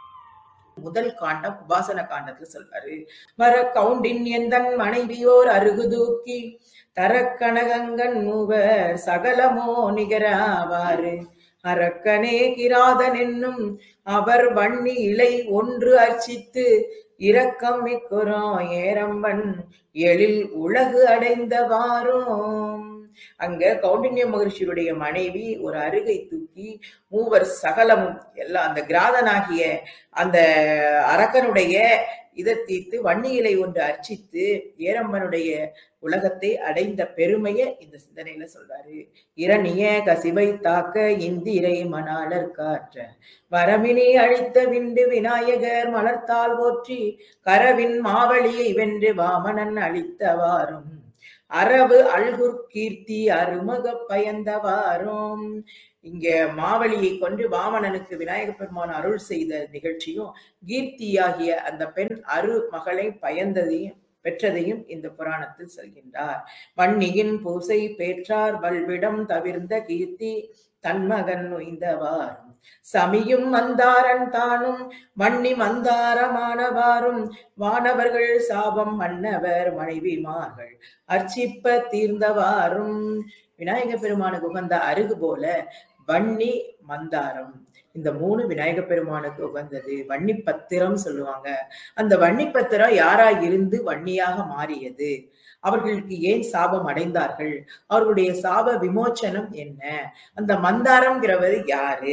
முதல் காண்டம் உபாசன காண்டத்துல சொல்றாரு. மர கவுண்டின் எந்தன் மனைவியோர் அருகு தூக்கி தரக்கனகங்கன் மூவர் சகலமோ நிகராவாறு அரக்கனே கிராதன் என்னும் அவர் வன்னி இலை ஒன்று அர்ச்சித்து இரக்கம் மிக்குறோம் ஏரம்பன் எழில் உலகு அடைந்தவாறும் அங்க கௌண்டின்ய மகர்ஷியுடைய மனைவி ஒரு அருகை தூக்கி மூவர் சகலமும் எல்லாம் அந்த கிராதனாகிய அந்த அரக்கனுடைய இதை தீர்த்து வன்னியிலை ஒன்று அர்ச்சித்து ஏரம்பனுடைய உலகத்தை அடைந்த பெருமையை இந்த சிந்தனையில சொல்றாரு. இரணிய கசிவை தாக்க இந்திரை மணாளர் காற்ற வரமினி அழித்த விண்டு விநாயகர் மலர்த்தால் போற்றி கரவின் மாவழியை வென்று வாமனன் அழித்தவாறும் அரவு அல்குர் கீர்த்தி அருமக பயந்தவாறும். இங்க மாவலியை கொண்டு வாமனனுக்கு விநாயக பெருமான் அருள் செய்த நிகழ்ச்சியும் கீர்த்தியாகிய அந்த பெண் அரு மகளை பயந்ததையும் பெற்றதையும் இந்த புராணத்தில் சொல்கின்றார். வன்னியின் பூசை பேற்றார் வல்விடம் தவிர்ந்த கீர்த்தி தன்மகன் நொய்ந்தவாறும் சமியும் மந்தாரன் தானும் வன்னி மந்தாரமானவாறும் வானவர்கள் சாபம் மன்னவர் மனைவிமார்கள் அர்ச்சிப்ப தீர்ந்தவாறும். விநாயக பெருமானுக்கு உகந்த அருகு போல வன்னி மந்தாரம் இந்த 3 விநாயக பெருமானுக்கு உகந்தது. வன்னி பத்திரம் சொல்லுவாங்க. அந்த வன்னி பத்திரம் யாராய் இருந்து வன்னியாக மாறியது, அவர்களுக்கு ஏன் சாபம் அடைந்தார்கள், அவர்களுடைய சாப விமோச்சனம் என்ன, அந்த மந்தாரம்ங்கிறவர் யாரு,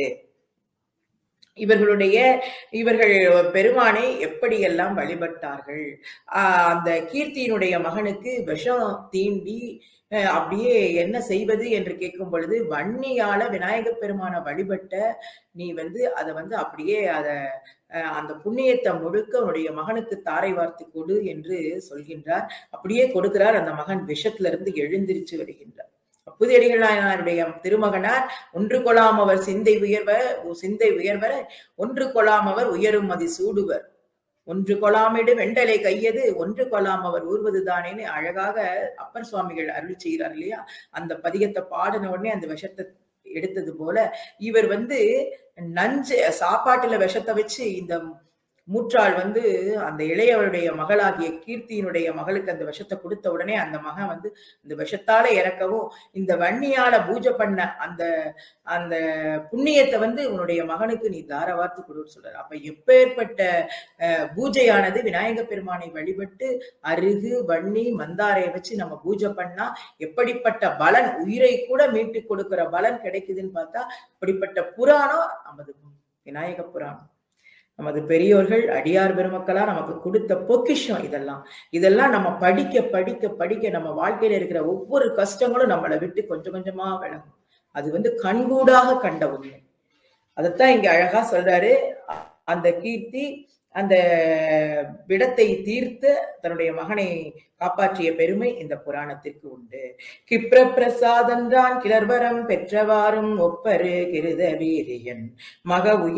இவர்கள் பெருமானை எப்படியெல்லாம் வழிபட்டார்கள், அந்த கீர்த்தியினுடைய மகனுக்கு விஷம் தீண்டி அப்படியே என்ன செய்வது என்று கேட்கும் பொழுது வன்னியால விநாயக பெருமான வழிபட்ட நீ அதை அப்படியே அந்த புண்ணியத்தை முழுக்க உன்னுடைய மகனுக்கு தாரை வார்த்து கொடு என்று சொல்கின்றார். அப்படியே கொடுக்கிறார். அந்த மகன் விஷத்திலிருந்து எழுந்திருச்சு வருகின்றார். புதியடிகளாருடைய திருமகனார் ஒன்று கொளாம் அவர் சிந்தை உயர்வர ஒன்று கொளாம் அவர் உயரும் மதி சூடுவர் ஒன்று கொளாமிடு வெண்டலை கையது ஒன்று கொலாம் அவர் ஊர்வது தானேன்னு அழகாக அப்பர் சுவாமிகள் அருள் செய்கிறார் இல்லையா. அந்த பதிகத்தை பாடின உடனே அந்த விஷத்தை எடுத்தது போல இவர் நஞ்சு சாப்பாட்டுல விஷத்தை வச்சு இந்த மூற்றாள் அந்த இளையவருடைய மகளாகிய கீர்த்தியினுடைய மகளுக்கு அந்த விஷத்தை கொடுத்த உடனே அந்த மகன் இந்த விஷத்தால இறக்கவும் இந்த வன்னியால பூஜை பண்ண அந்த அந்த புண்ணியத்தை உன்னுடைய மகனுக்கு நீ தாரவார்த்து கொடுன்னு சொல்றாரு. அப்ப எப்பேற்பட்ட பூஜையானது விநாயக பெருமானை வழிபட்டு அருகு வன்னி மந்தாரையை வச்சு நம்ம பூஜை பண்ணா எப்படிப்பட்ட பலன், உயிரை கூட மீட்டு கொடுக்கிற பலன் கிடைக்குதுன்னு பார்த்தா இப்படிப்பட்ட புராணம் நமது விநாயக புராணம். நமது பெரியோர்கள் அடியார் பெருமக்களா நமக்கு கொடுத்த பொக்கிஷம். இதெல்லாம் நம்ம படிக்க படிக்க படிக்க நம்ம வாழ்க்கையில இருக்கிற ஒவ்வொரு கஷ்டங்களும் நம்மளை விட்டு கொஞ்சம் கொஞ்சமா விலகும். அது கண்கூடாக கண்ட உண்மை. அதைத்தான் இங்க அழகா சொல்றாரு. அந்த கீர்த்தி அந்த விடத்தை தீர்த்து தன்னுடைய மகனை காப்பாற்றிய பெருமை இந்த புராணத்திற்கு உண்டு. கிப்ர பிரசாதன்றான் கிளர்வரம் பெற்றவாறும் ஒப்பரு கிருத வீரியன் மக உயிர்